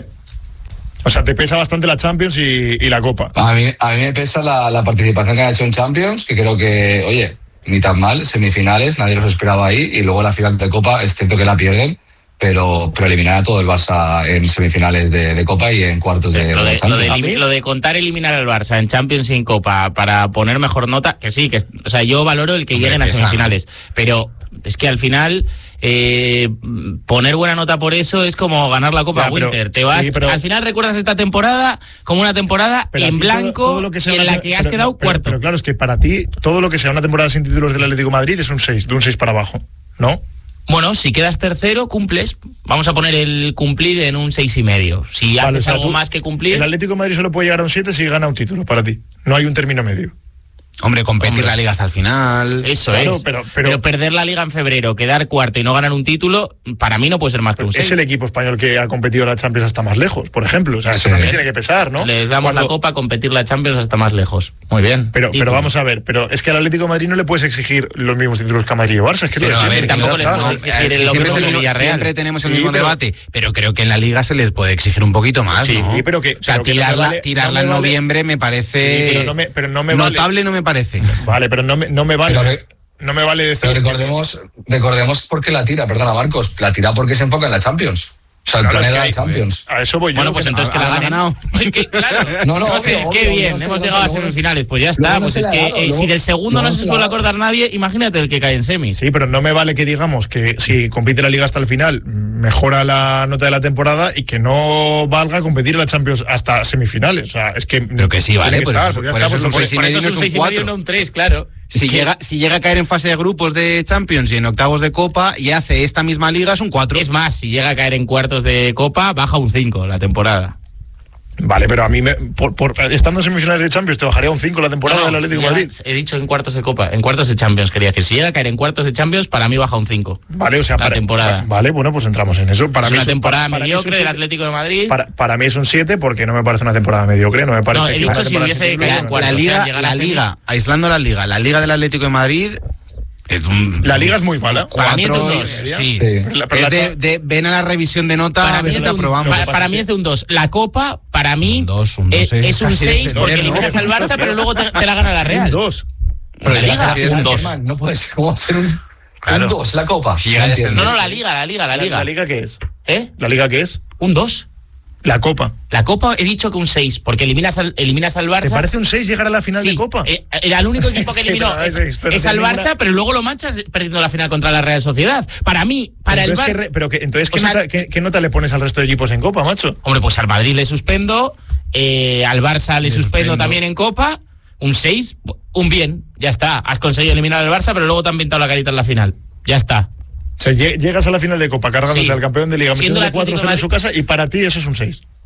O sea, te pesa bastante la Champions y, y la Copa. A mí, a mí me pesa la, la participación que han hecho en Champions, que creo que, oye, ni tan mal, semifinales, nadie los esperaba ahí, y luego la final de Copa, es cierto que la pierden, pero, pero eliminar a todo el Barça en semifinales de, de Copa y en cuartos de, Lo de de, lo, Champions. de, lo de contar eliminar al Barça en Champions y en Copa para poner mejor nota, que sí, que o sea, yo valoro el que Hombre, lleguen a pesa, semifinales, pero es que al final eh, poner buena nota por eso es como ganar la Copa Ya, pero- Winter. Te vas, sí, pero- al final recuerdas esta temporada como una temporada Pero a en ti todo- blanco todo lo que sea y en una la tem- que has pero- quedado pero- cuarto. Pero claro, es que para ti todo lo que sea una temporada sin títulos del Atlético de Madrid es un seis, de un seis para abajo, ¿no? Bueno, si quedas tercero, cumples. Vamos a poner el cumplir en un seis y medio. Si Vale, haces o sea, algo tú- más que cumplir. El Atlético de Madrid solo puede llegar a un siete si gana un título para ti. No hay un término medio. Hombre, competir Hombre. la liga hasta el final. Eso Claro, es. pero- Pero, pero- perder la liga en febrero, quedar cuarto y no ganar un título, para mí no puede ser más que un seis. Es el equipo español que ha competido en la Champions hasta más lejos, por ejemplo. O sea, eso Sí. también tiene que pesar, ¿no? Les damos Cuando- la copa, competir la Champions hasta más lejos. Muy bien. Pero, pero Título. vamos a ver, pero es que al Atlético de Madrid no le puedes exigir los mismos títulos que a Madrid y Barça. Es que Pero, lo de a siempre, ver, tampoco ya les está. puedo no, exigir eh, el si logro siempre, es del el mismo- Villarreal. siempre tenemos el Sí, mismo pero- debate, pero creo que en la liga se les puede exigir un poquito más, Sí, ¿no? pero que- o sea, pero que no me tirarla, vale- tirarla no me en vale- noviembre me parece Sí, pero no me, pero no me vale. notable, no me parece. Vale, pero no me, no me vale. Pero- no me vale decir. Pero recordemos, recordemos por qué la tira, perdona Marcos, la tira porque se enfoca en la Champions. O sea, el Claro, plan es que era hay- la Champions. A eso voy yo. Bueno, pues que- entonces que la ¿Ha- ha ganen. ganado? Que, claro, No, no, no sé, obvio, qué obvio, bien, no sé, hemos no sé, llegado a luego- semifinales. Pues ya está, luego no pues se es la que ha dado, eh, luego- si del segundo luego no se se la suele ha dado. acordar nadie, imagínate el que cae en semis. Sí, pero no me vale que digamos que si compite la liga hasta el final mejora la nota de la temporada y que no valga competir en la Champions hasta semifinales. O sea, es que. Pero que sí, vale, tiene que por estar, eso- pues ya por está, eso es pues un no seis y puede- Por eso medio es no un es un seis y medio, cuatro. no un tres, claro. Si, Es que- llega, si llega a caer en fase de grupos de Champions y en octavos de Copa y hace esta misma liga, es un cuatro. Es más, si llega a caer en cuartos de Copa, baja un cinco la temporada. Vale, pero a mí, me, por, por- estando en semifinales de Champions, te bajaría un cinco la temporada No, no, del Atlético de llega- Madrid. He dicho en cuartos de Copa, en cuartos de Champions, quería decir. Si llega a caer en cuartos de Champions, para mí baja un cinco. Vale, o sea, la para, temporada. Vale, bueno, pues entramos en eso. Para Es mí una es un- temporada para- para mí es un mediocre del siete. Atlético de Madrid. Para, para mí es un siete porque no me parece una temporada mediocre, no me parece No, he que dicho una si temporada hubiese sin caído título, en no. cuartos. La o sea, liga, llegar a la semis. liga, aislando la liga, la liga del Atlético de Madrid es un, La liga es muy mala. Para mí es de un cuatro, dos. sí. Sí. Pero la- pero Es la de, cha- de- ven a la revisión de nota, Para a mí, ver si es te de un, aprobamos. para, para mí es de un dos. La Copa, para mí, Un dos, un dos, es, eh. es un Casi seis desde porque el eliminas gobierno. al Barça, pero luego te, te la gana la Real. Un dos. Pero la ya liga se es un hace dos. Germán, no puede ser, ¿cómo va a ser un, Claro. un dos la Copa? Si llega a No descender. entiendo. No, no, la Liga, la Liga, la ¿La, Liga. la liga qué es? ¿Eh? ¿La liga qué es? Un dos. La Copa. La Copa he dicho que un seis, porque eliminas al, eliminas al Barça. ¿Te parece un seis llegar a la final Sí, de Copa? eh, era el único equipo Es que que eliminó. no, es, es- esto no es al tiene Barça, ninguna- pero luego lo manchas perdiendo la final contra la Real Sociedad. Para mí, para el entonces, Barça. ¿qué, re- pero que, entonces ¿qué, O sea, nota, qué- qué nota le pones al resto de equipos en Copa, macho? Hombre, pues al Madrid le suspendo, eh, al Barça le, Le suspendo, suspendo. también en Copa, un seis, un bien, ya está. Has conseguido eliminar al Barça, pero luego te han pintado la carita en la final. Ya está. O sea, lle- llegas a la final de Copa cargándote Sí. al campeón de Liga, Siendo metiéndole el cuatro Atlético cero en de su casa y para ti eso es un seis.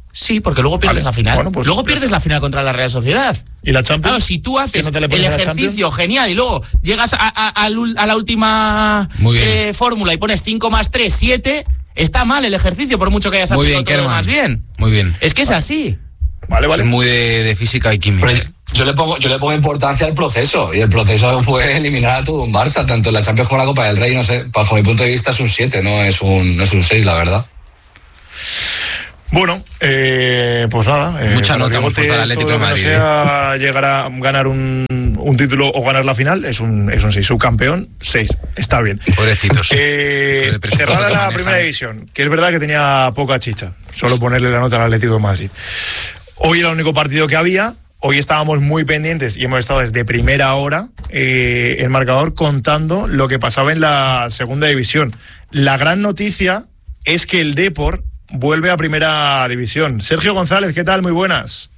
Sí, porque luego pierdes vale. la final. Bueno, pues, luego pierdes pues... la final contra la Real Sociedad. ¿Y la Champions? Claro, si tú haces ¿No el ejercicio genial y luego llegas a, a, a, a la última eh, fórmula y pones cinco más tres, siete, está mal el ejercicio, por mucho que hayas aplicado todo lo más bien. Muy bien. Es que es así. Vale, vale. Es muy de, de física y química. Pero yo le pongo, yo le pongo importancia al proceso, y el proceso fue eliminar a todo un Barça, tanto en la Champions como en la Copa del Rey. No sé, bajo mi punto de vista es un siete, no es un, no es un seis, la verdad. Bueno, eh, pues nada. Eh, Mucha nota hemos puesto al Atlético de Madrid. No sea ¿eh? llegar a ganar un, un título o ganar la final, es un es un seis. Subcampeón, seis. Está bien. Pobrecitos. Eh, cerrada la primera división, que es verdad que tenía poca chicha. Solo ponerle la nota al Atlético de Madrid. Hoy era el único partido que había. Hoy estábamos muy pendientes y hemos estado desde primera hora eh, el marcador contando lo que pasaba en la segunda división. La gran noticia es que el Depor vuelve a primera división. Sergio González, ¿qué tal? Muy buenas.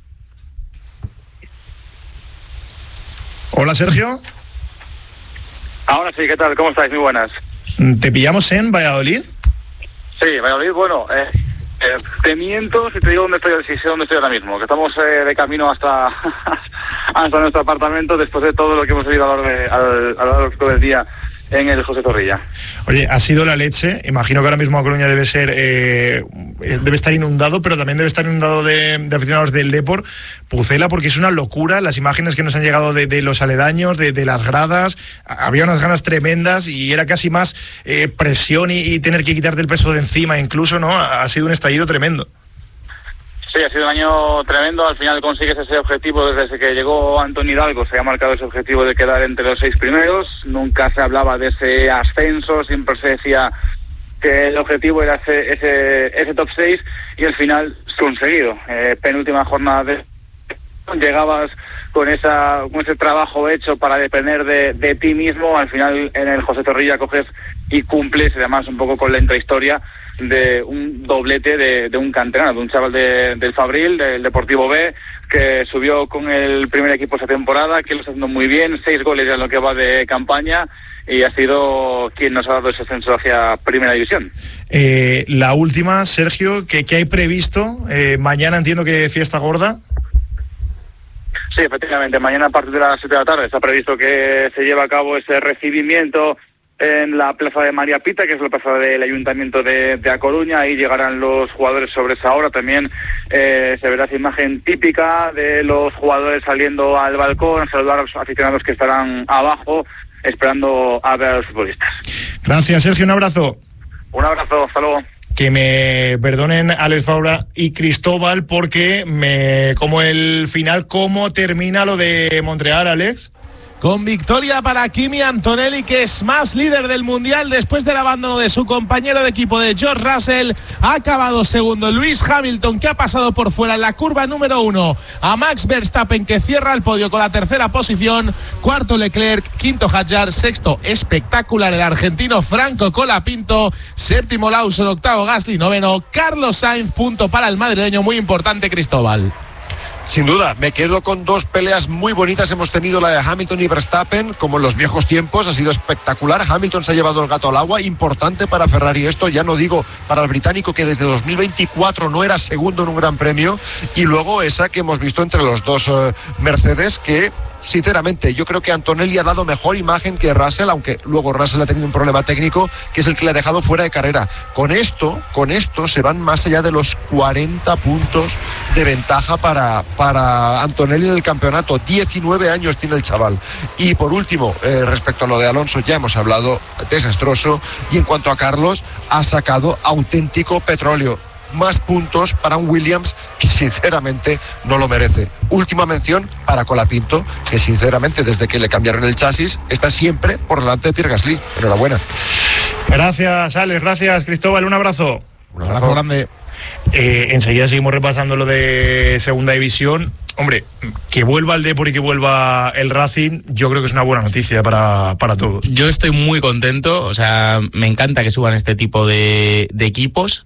Hola, Sergio. Ahora sí, ¿qué tal? ¿Cómo estáis? Muy buenas. ¿Te pillamos en Valladolid? Sí, Valladolid, bueno, eh, eh, te miento si te digo dónde estoy, si sé dónde estoy ahora mismo, que estamos eh, de camino hasta hasta nuestro apartamento después de todo lo que hemos vivido a lo largo, de, al, a lo largo del día en el José Zorrilla. Oye, ha sido la leche. Imagino que ahora mismo A Coruña debe ser eh, debe estar inundado, pero también debe estar inundado de, de aficionados del Depor. Pucela, porque es una locura las imágenes que nos han llegado de, de los aledaños, de, de las gradas. Había unas ganas tremendas y era casi más eh, presión y, y tener que quitarte el peso de encima incluso, ¿no? Ha, ha sido un estallido tremendo. Sí, ha sido un año tremendo. Al final consigues ese objetivo. Desde que llegó Antonio Hidalgo se ha marcado ese objetivo de quedar entre los seis primeros. Nunca se hablaba de ese ascenso, siempre se decía que el objetivo era ese ese, ese top seis y al final conseguido. Eh, penúltima jornada de... llegabas con esa con ese trabajo hecho para depender de, de ti mismo. Al final en el José Zorrilla coges y cumples, además un poco con la intrahistoria de un doblete de, de un canterano, de un chaval de, del Fabril, del Deportivo B, que subió con el primer equipo esa temporada, que lo está haciendo muy bien, seis goles ya en lo que va de campaña, y ha sido quien nos ha dado ese ascenso hacia Primera División. Eh, la última, Sergio, ¿qué, qué hay previsto? Eh, mañana entiendo que fiesta gorda. Sí, efectivamente, mañana a partir de las siete de la tarde está previsto que se lleve a cabo ese recibimiento en la plaza de María Pita, que es la plaza del Ayuntamiento de, de A Coruña. Ahí llegarán los jugadores sobre esa hora. También eh, se verá esa imagen típica de los jugadores saliendo al balcón a saludar a los aficionados que estarán abajo esperando a ver a los futbolistas. Gracias, Sergio, un abrazo. Un abrazo, hasta luego. Que me perdonen Alex Faura y Cristóbal porque me como el final, cómo termina lo de Montreal, Alex. Con victoria para Kimi Antonelli, que es más líder del Mundial después del abandono de su compañero de equipo de George Russell. Ha acabado segundo Lewis Hamilton, que ha pasado por fuera en la curva número uno a Max Verstappen, que cierra el podio con la tercera posición. Cuarto Leclerc, quinto Hadjar, sexto espectacular el argentino Franco Colapinto, séptimo Lawson, octavo Gasly, noveno Carlos Sainz. Punto para el madrileño, muy importante, Cristóbal. Sin duda, me quedo con dos peleas muy bonitas. Hemos tenido la de Hamilton y Verstappen, como en los viejos tiempos, ha sido espectacular. Hamilton se ha llevado el gato al agua, importante para Ferrari esto, ya no digo para el británico, que desde dos mil veinticuatro no era segundo en un gran premio. Y luego esa que hemos visto entre los dos uh, Mercedes, que sinceramente yo creo que Antonelli ha dado mejor imagen que Russell, aunque luego Russell ha tenido un problema técnico que es el que le ha dejado fuera de carrera. Con esto, con esto se van más allá de los cuarenta puntos de ventaja para, para Antonelli en el campeonato. diecinueve años tiene el chaval. Y por último, eh, respecto a lo de Alonso, ya hemos hablado, desastroso. Y en cuanto a Carlos, ha sacado auténtico petróleo. Más puntos para un Williams que sinceramente no lo merece. Última mención para Colapinto, que sinceramente desde que le cambiaron el chasis está siempre por delante de Pierre Gasly. Enhorabuena. Gracias, Alex, gracias, Cristóbal, un abrazo. Un abrazo, abrazo grande. Eh, enseguida seguimos repasando lo de segunda división. Hombre, que vuelva el Depor y que vuelva el Racing, yo creo que es una buena noticia para, para todos. Yo estoy muy contento, o sea, me encanta que suban este tipo de, de equipos,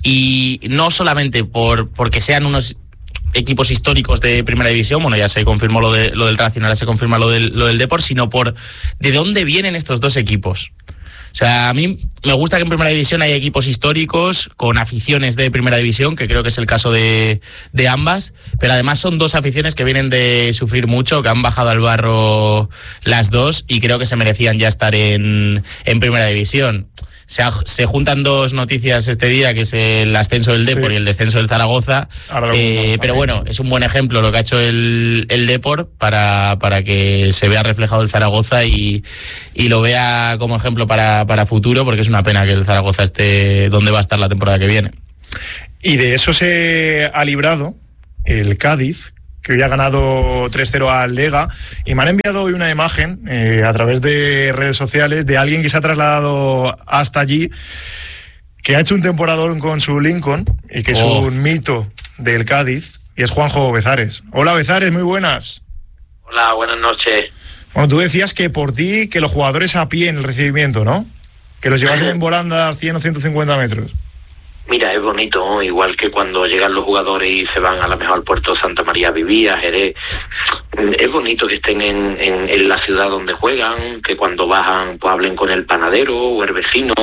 y no solamente por porque sean unos equipos históricos de primera división, bueno, ya se confirmó lo, de, lo del Racing, ahora se confirma lo del, lo del Depor, sino por de dónde vienen estos dos equipos. O sea, a mí me gusta que en Primera División hay equipos históricos con aficiones de Primera División, que creo que es el caso de, de ambas, pero además son dos aficiones que vienen de sufrir mucho, que han bajado al barro las dos y creo que se merecían ya estar en, en Primera División. Se, se juntan dos noticias este día, que es el ascenso del Depor sí. y el descenso del Zaragoza, eh, pero bueno, es un buen ejemplo lo que ha hecho el, el Depor para, para que se vea reflejado el Zaragoza y, y lo vea como ejemplo para, para futuro, porque es una pena que el Zaragoza esté donde va a estar la temporada que viene. Y de eso se ha librado el Cádiz, que hoy ha ganado tres cero al Lega, y me han enviado hoy una imagen eh, a través de redes sociales de alguien que se ha trasladado hasta allí, que ha hecho un temporadón con su Lincoln y que oh. es un mito del Cádiz, y es Juanjo Bezares. Hola Bezares, muy buenas. Hola, buenas noches. Bueno, tú decías que por ti, que los jugadores a pie en el recibimiento, ¿no? Que los llevasen en volanda cien o ciento cincuenta metros. Mira, es bonito, ¿no? Igual que cuando llegan los jugadores y se van a la mejor al puerto Santa María Vivía, Jerez. Es bonito que estén en, en, en la ciudad donde juegan, que cuando bajan pues hablen con el panadero o el vecino.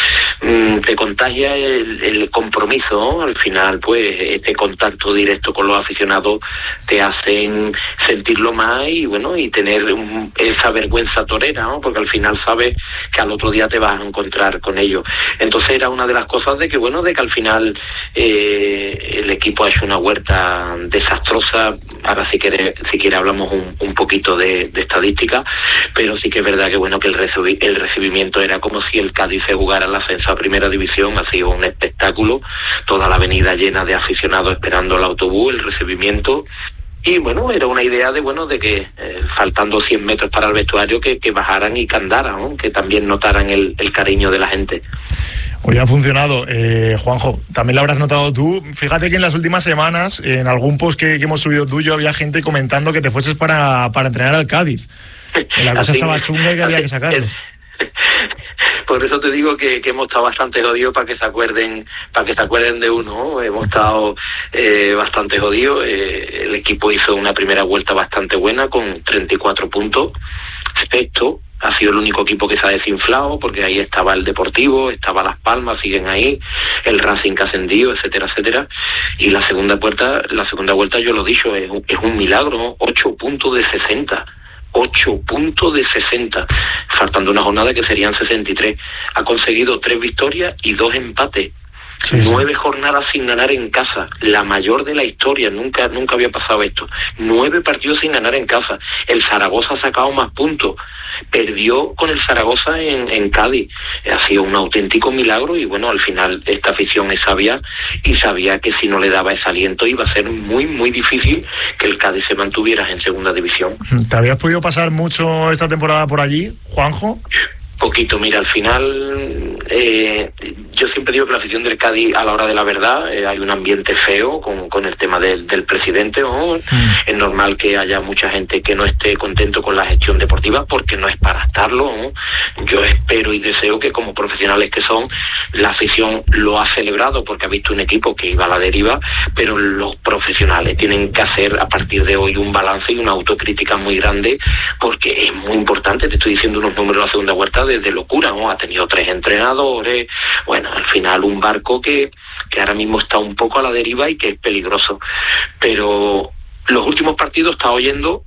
Te contagia el, el compromiso, ¿no? Al final, pues, este contacto directo con los aficionados te hacen sentirlo más y, bueno, y tener un, esa vergüenza torera, ¿no? Porque al final sabes que al otro día te vas a encontrar con ellos. Entonces era una de las cosas de que, bueno, de que al final eh, el equipo ha hecho una huerta desastrosa. Ahora si quiere, si quiere hablamos un, un poquito de, de estadística, pero sí que es verdad que bueno que el, recibi- el recibimiento era como si el Cádiz se jugara el ascenso a Primera División. Ha sido un espectáculo, toda la avenida llena de aficionados esperando el autobús, el recibimiento. Y bueno, era una idea de bueno de que eh, faltando cien metros para el vestuario que, que bajaran y que andaran, ¿no? Que también notaran el, el cariño de la gente. Hoy ha funcionado, eh, Juanjo, también lo habrás notado tú. Fíjate que en las últimas semanas, en algún post que, que hemos subido tuyo, había gente comentando que te fueses para, para entrenar al Cádiz. Que la cosa así, estaba chunga y que así, había que sacarlo. Por eso te digo que, que hemos estado bastante jodidos para que se acuerden, para que se acuerden de uno, ¿no? Hemos estado eh, bastante jodidos. Eh, el equipo hizo una primera vuelta bastante buena con treinta y cuatro puntos. Esto ha sido el único equipo que se ha desinflado, porque ahí estaba el Deportivo, estaba Las Palmas, siguen ahí, el Racing que ha ascendido, etcétera, etcétera. Y la segunda vuelta, la segunda vuelta yo lo he dicho, es un, es un milagro, ¿no? ocho puntos de sesenta. ocho puntos de sesenta, faltando una jornada que serían sesenta y tres. Ha conseguido tres victorias y dos empates. Sí, Nueve sí. jornadas sin ganar en casa, la mayor de la historia, nunca nunca había pasado esto. Nueve partidos sin ganar en casa. El Zaragoza ha sacado más puntos, perdió con el Zaragoza en, en Cádiz. Ha sido un auténtico milagro y bueno, al final esta afición es sabia y sabía que si no le daba ese aliento iba a ser muy muy difícil que el Cádiz se mantuviera en segunda división. ¿Te habías podido pasar mucho esta temporada por allí, Juanjo? Poquito, mira, al final eh, yo siempre digo que la afición del Cádiz a la hora de la verdad eh, hay un ambiente feo con, con el tema del, del presidente, ¿no? Mm. Es normal que haya mucha gente que no esté contento con la gestión deportiva porque no es para estarlo, ¿no? Yo espero y deseo que como profesionales que son, la afición lo ha celebrado porque ha visto un equipo que iba a la deriva, pero los profesionales tienen que hacer a partir de hoy un balance y una autocrítica muy grande porque es muy importante. Te estoy diciendo unos números de la segunda vuelta de, de locura, ¿no? Ha tenido tres entrenadores, bueno, al final un barco que, que ahora mismo está un poco a la deriva y que es peligroso, pero los últimos partidos está oyendo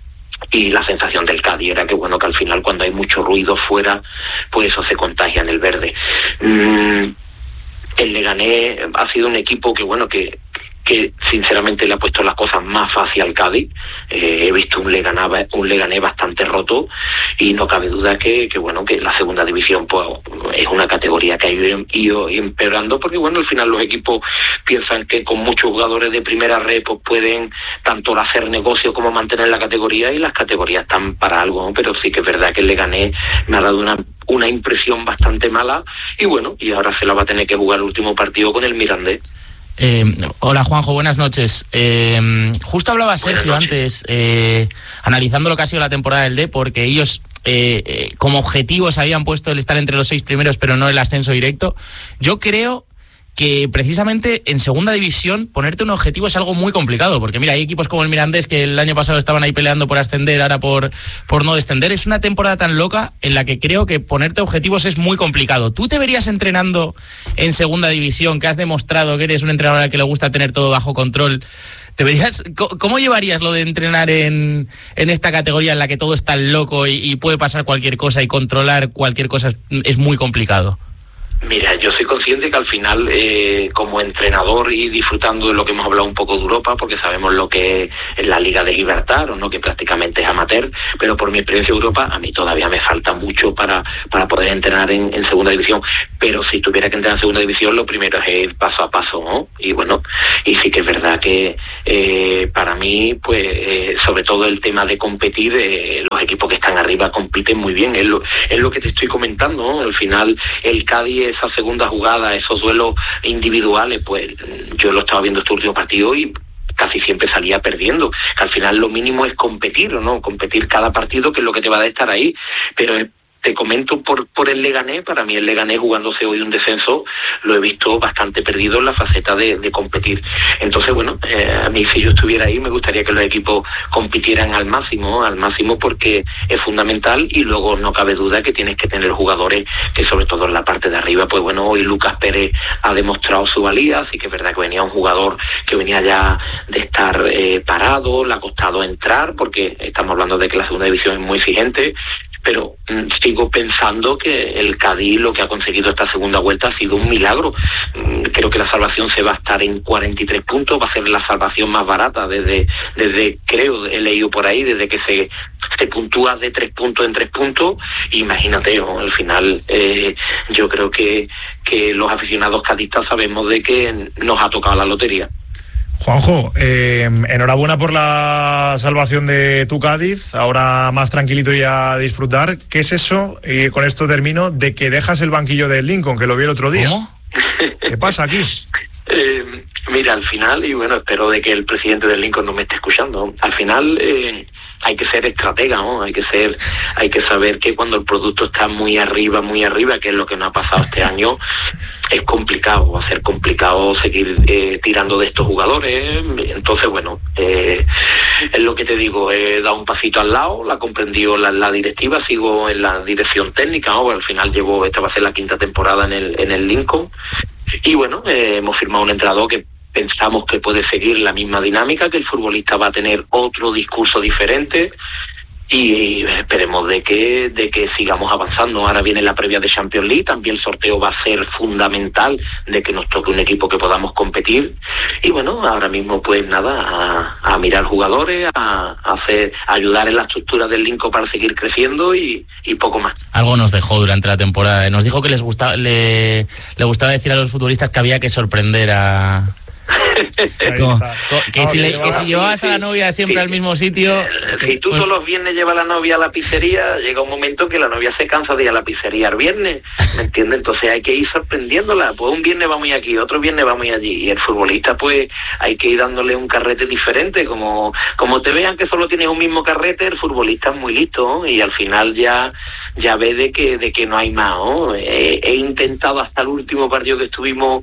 y la sensación del Cádiz era que bueno, que al final cuando hay mucho ruido fuera, pues eso se contagia en el verde. Mm, el Leganés ha sido un equipo que bueno, que que sinceramente le ha puesto las cosas más fácil al Cádiz. Eh, he visto un Leganés, un Leganés bastante roto y no cabe duda que, que bueno, que la segunda división pues es una categoría que ha ido, ido empeorando porque bueno, al final los equipos piensan que con muchos jugadores de primera red pues pueden tanto hacer negocio como mantener la categoría y las categorías están para algo, ¿no? Pero sí que es verdad que el Leganés me ha dado una una impresión bastante mala y bueno, y ahora se la va a tener que jugar el último partido con el Mirandés. Eh, hola Juanjo, buenas noches. Eh, justo hablaba Sergio antes, eh, analizando lo que ha sido la temporada del D, porque ellos eh, eh, como objetivos habían puesto el estar entre los seis primeros, pero no el ascenso directo. Yo creo que precisamente en segunda división ponerte un objetivo es algo muy complicado, porque mira, hay equipos como el Mirandés que el año pasado estaban ahí peleando por ascender, ahora por, por no descender. Es una temporada tan loca en la que creo que ponerte objetivos es muy complicado. ¿Tú te verías entrenando en segunda división, que has demostrado que eres un entrenador al que le gusta tener todo bajo control? ¿Te verías, ¿Cómo llevarías lo de entrenar en, en esta categoría en la que todo es tan loco y, y puede pasar cualquier cosa y controlar cualquier cosa es, es muy complicado? Mira, yo soy consciente que al final, eh, como entrenador y disfrutando de lo que hemos hablado un poco de Europa, porque sabemos lo que es la Liga de Gibraltar, o no, que prácticamente es amateur, pero por mi experiencia en Europa, a mí todavía me falta mucho para, para poder entrenar en, en segunda división. Pero si tuviera que entrenar en segunda división, lo primero es ir paso a paso, ¿no? Y bueno, y sí que es verdad que eh, para mí, pues, eh, sobre todo el tema de competir, eh, los equipos que están arriba compiten muy bien. Es lo, es lo que te estoy comentando, ¿no? Al final, el Cádiz, esa segunda jugada, esos duelos individuales, pues yo lo estaba viendo este último partido y casi siempre salía perdiendo, que al final lo mínimo es competir, ¿no? Competir cada partido, que es lo que te va a dar estar ahí, pero es te comento por por el Leganés. Para mí el Leganés, jugándose hoy un descenso, lo he visto bastante perdido en la faceta de, de competir. Entonces, bueno, eh, a mí si yo estuviera ahí me gustaría que los equipos compitieran al máximo, al máximo porque es fundamental, y luego no cabe duda que tienes que tener jugadores que, sobre todo en la parte de arriba, pues bueno, hoy Lucas Pérez ha demostrado su valía. Sí que es verdad que venía un jugador que venía ya de estar eh, parado, le ha costado entrar porque estamos hablando de que la segunda división es muy exigente, pero mm, sigo pensando que el Cádiz lo que ha conseguido esta segunda vuelta ha sido un milagro. Mm, creo que la salvación se va a estar en cuarenta y tres puntos, va a ser la salvación más barata desde, desde creo, he leído por ahí, desde que se, se puntúa de tres puntos en tres puntos. Imagínate, ¿no? Al final eh, yo creo que, que los aficionados cadistas sabemos de que nos ha tocado la lotería. Juanjo, eh, enhorabuena por la salvación de tu Cádiz, ahora más tranquilito y a disfrutar. ¿Qué es eso? Y con esto termino, de que dejas el banquillo del Lincoln, que lo vi el otro día. ¿Cómo? ¿Qué pasa aquí? Eh, mira, al final, y bueno, espero de que el presidente del Lincoln no me esté escuchando, al final eh, hay que ser estratega, ¿no? Hay que ser, hay que saber que cuando el producto está muy arriba, muy arriba, que es lo que nos ha pasado este año, es complicado, va a ser complicado seguir eh, tirando de estos jugadores. Entonces, bueno, eh, es lo que te digo, he dado un pasito al lado, la comprendió la, la directiva, sigo en la dirección técnica, ¿no? Al final llevo, esta va a ser la quinta temporada en el, en el Lincoln. Y bueno, eh, hemos firmado un entrenador que pensamos que puede seguir la misma dinámica, que el futbolista va a tener otro discurso diferente, y esperemos de que de que sigamos avanzando. Ahora viene la previa de Champions League, también el sorteo va a ser fundamental de que nos toque un equipo que podamos competir. Y bueno, ahora mismo pues nada, a, a mirar jugadores, a, a hacer, a ayudar en la estructura del Lincoln para seguir creciendo y, y poco más. Algo nos dejó durante la temporada, nos dijo que les gustaba, le, le gustaba decir a los futbolistas que había que sorprender a... ¿Cómo? Que, si le, que si llevabas a la novia siempre sí, al mismo sitio... Si tú todos los viernes llevas a la novia a la pizzería, llega un momento que la novia se cansa de ir a la pizzería el viernes, ¿me entiendes? Entonces hay que ir sorprendiéndola. Pues un viernes vamos aquí, otro viernes vamos allí. Y el futbolista, pues, hay que ir dándole un carrete diferente. Como como te vean que solo tienes un mismo carrete, el futbolista es muy listo, ¿no? Y al final ya ya ve de que, de que no hay más, ¿no? He, he intentado hasta el último partido que estuvimos...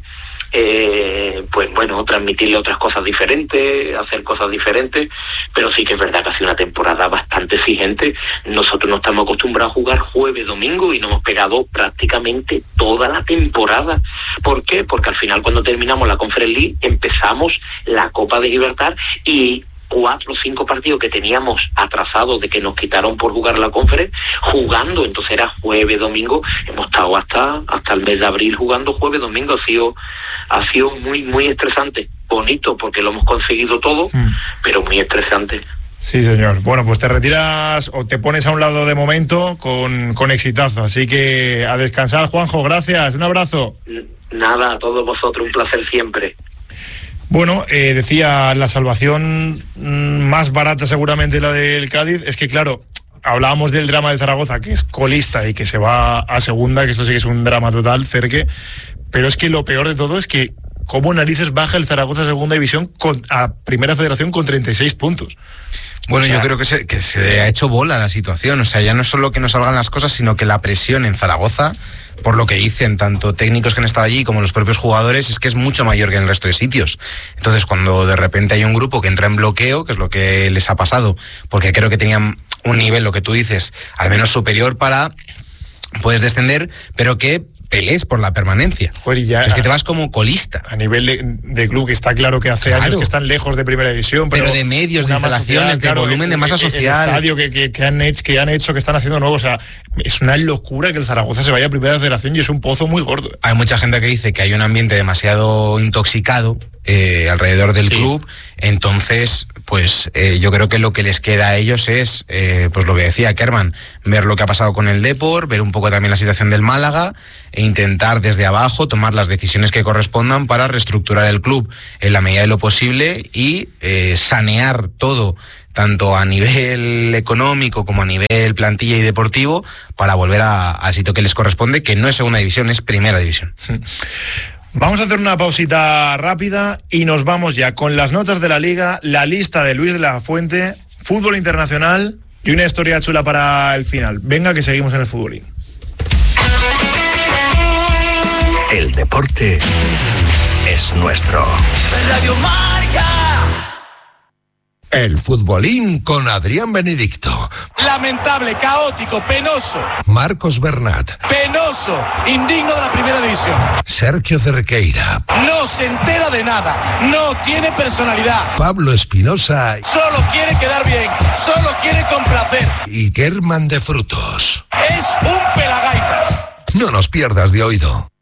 Eh, pues bueno, transmitirle otras cosas diferentes, hacer cosas diferentes, pero sí que es verdad que ha sido una temporada bastante exigente. Nosotros no estamos acostumbrados a jugar jueves, domingo, y nos hemos pegado prácticamente toda la temporada. ¿Por qué? Porque al final, cuando terminamos la Conference League, empezamos la Copa de Gibraltar, y cuatro o cinco partidos que teníamos atrasados de que nos quitaron por jugar la Conference, jugando. Entonces era jueves, domingo, hemos estado hasta hasta el mes de abril jugando jueves, domingo. Ha sido ha sido muy muy estresante, bonito porque lo hemos conseguido todo, mm. pero muy estresante. Sí, señor. Bueno, pues te retiras o te pones a un lado de momento con, con exitazo, así que a descansar, Juanjo. Gracias, un abrazo. Nada, a todos vosotros, un placer siempre. Bueno, eh, decía, la salvación más barata seguramente la del Cádiz. Es que claro, hablábamos del drama de Zaragoza, que es colista y que se va a segunda, que esto sí que es un drama total, Cerque, pero es que lo peor de todo es que cómo narices baja el Zaragoza a segunda división con, a primera federación con treinta y seis puntos. Bueno, o sea, yo creo que se, que se ha hecho bola la situación. O sea, ya no es solo que no salgan las cosas, sino que la presión en Zaragoza, por lo que dicen tanto técnicos que han estado allí como los propios jugadores, es que es mucho mayor que en el resto de sitios. Entonces, cuando de repente hay un grupo que entra en bloqueo, que es lo que les ha pasado, porque creo que tenían un nivel, lo que tú dices, al menos superior para, puedes descender, pero que pelees por la permanencia. Joder, y ya, es que te vas como colista. A nivel de, de club, que está claro que hace claro. años que están lejos de primera división, pero, pero de medios, de instalaciones, social, de claro, volumen, de masa el, social. El estadio que, que, que, han hecho, que han hecho, que están haciendo nuevo, o sea, es una locura que el Zaragoza se vaya a primera federación y es un pozo muy gordo. Hay mucha gente que dice que hay un ambiente demasiado intoxicado eh, alrededor del sí. club, entonces pues eh, yo creo que lo que les queda a ellos es, eh, pues lo que decía Kerman, ver lo que ha pasado con el Depor, ver un poco también la situación del Málaga e intentar desde abajo tomar las decisiones que correspondan para reestructurar el club en la medida de lo posible y eh, sanear todo, tanto a nivel económico como a nivel plantilla y deportivo, para volver a, al sitio que les corresponde, que no es segunda división, es primera división. Vamos a hacer una pausita rápida y nos vamos ya con las notas de la Liga, la lista de Luis de la Fuente, fútbol internacional y una historia chula para el final. Venga, que seguimos en el futbolín. El deporte es nuestro. Radio Marca. El futbolín con Adrián Benedicto. Lamentable, caótico, penoso. Marcos Bernat. Penoso, indigno de la primera división. Sergio Cerqueira. No se entera de nada, no tiene personalidad. Pablo Espinosa. Solo quiere quedar bien, solo quiere complacer. Y Kerman de Frutos. Es un pelagaitas. No nos pierdas de oído.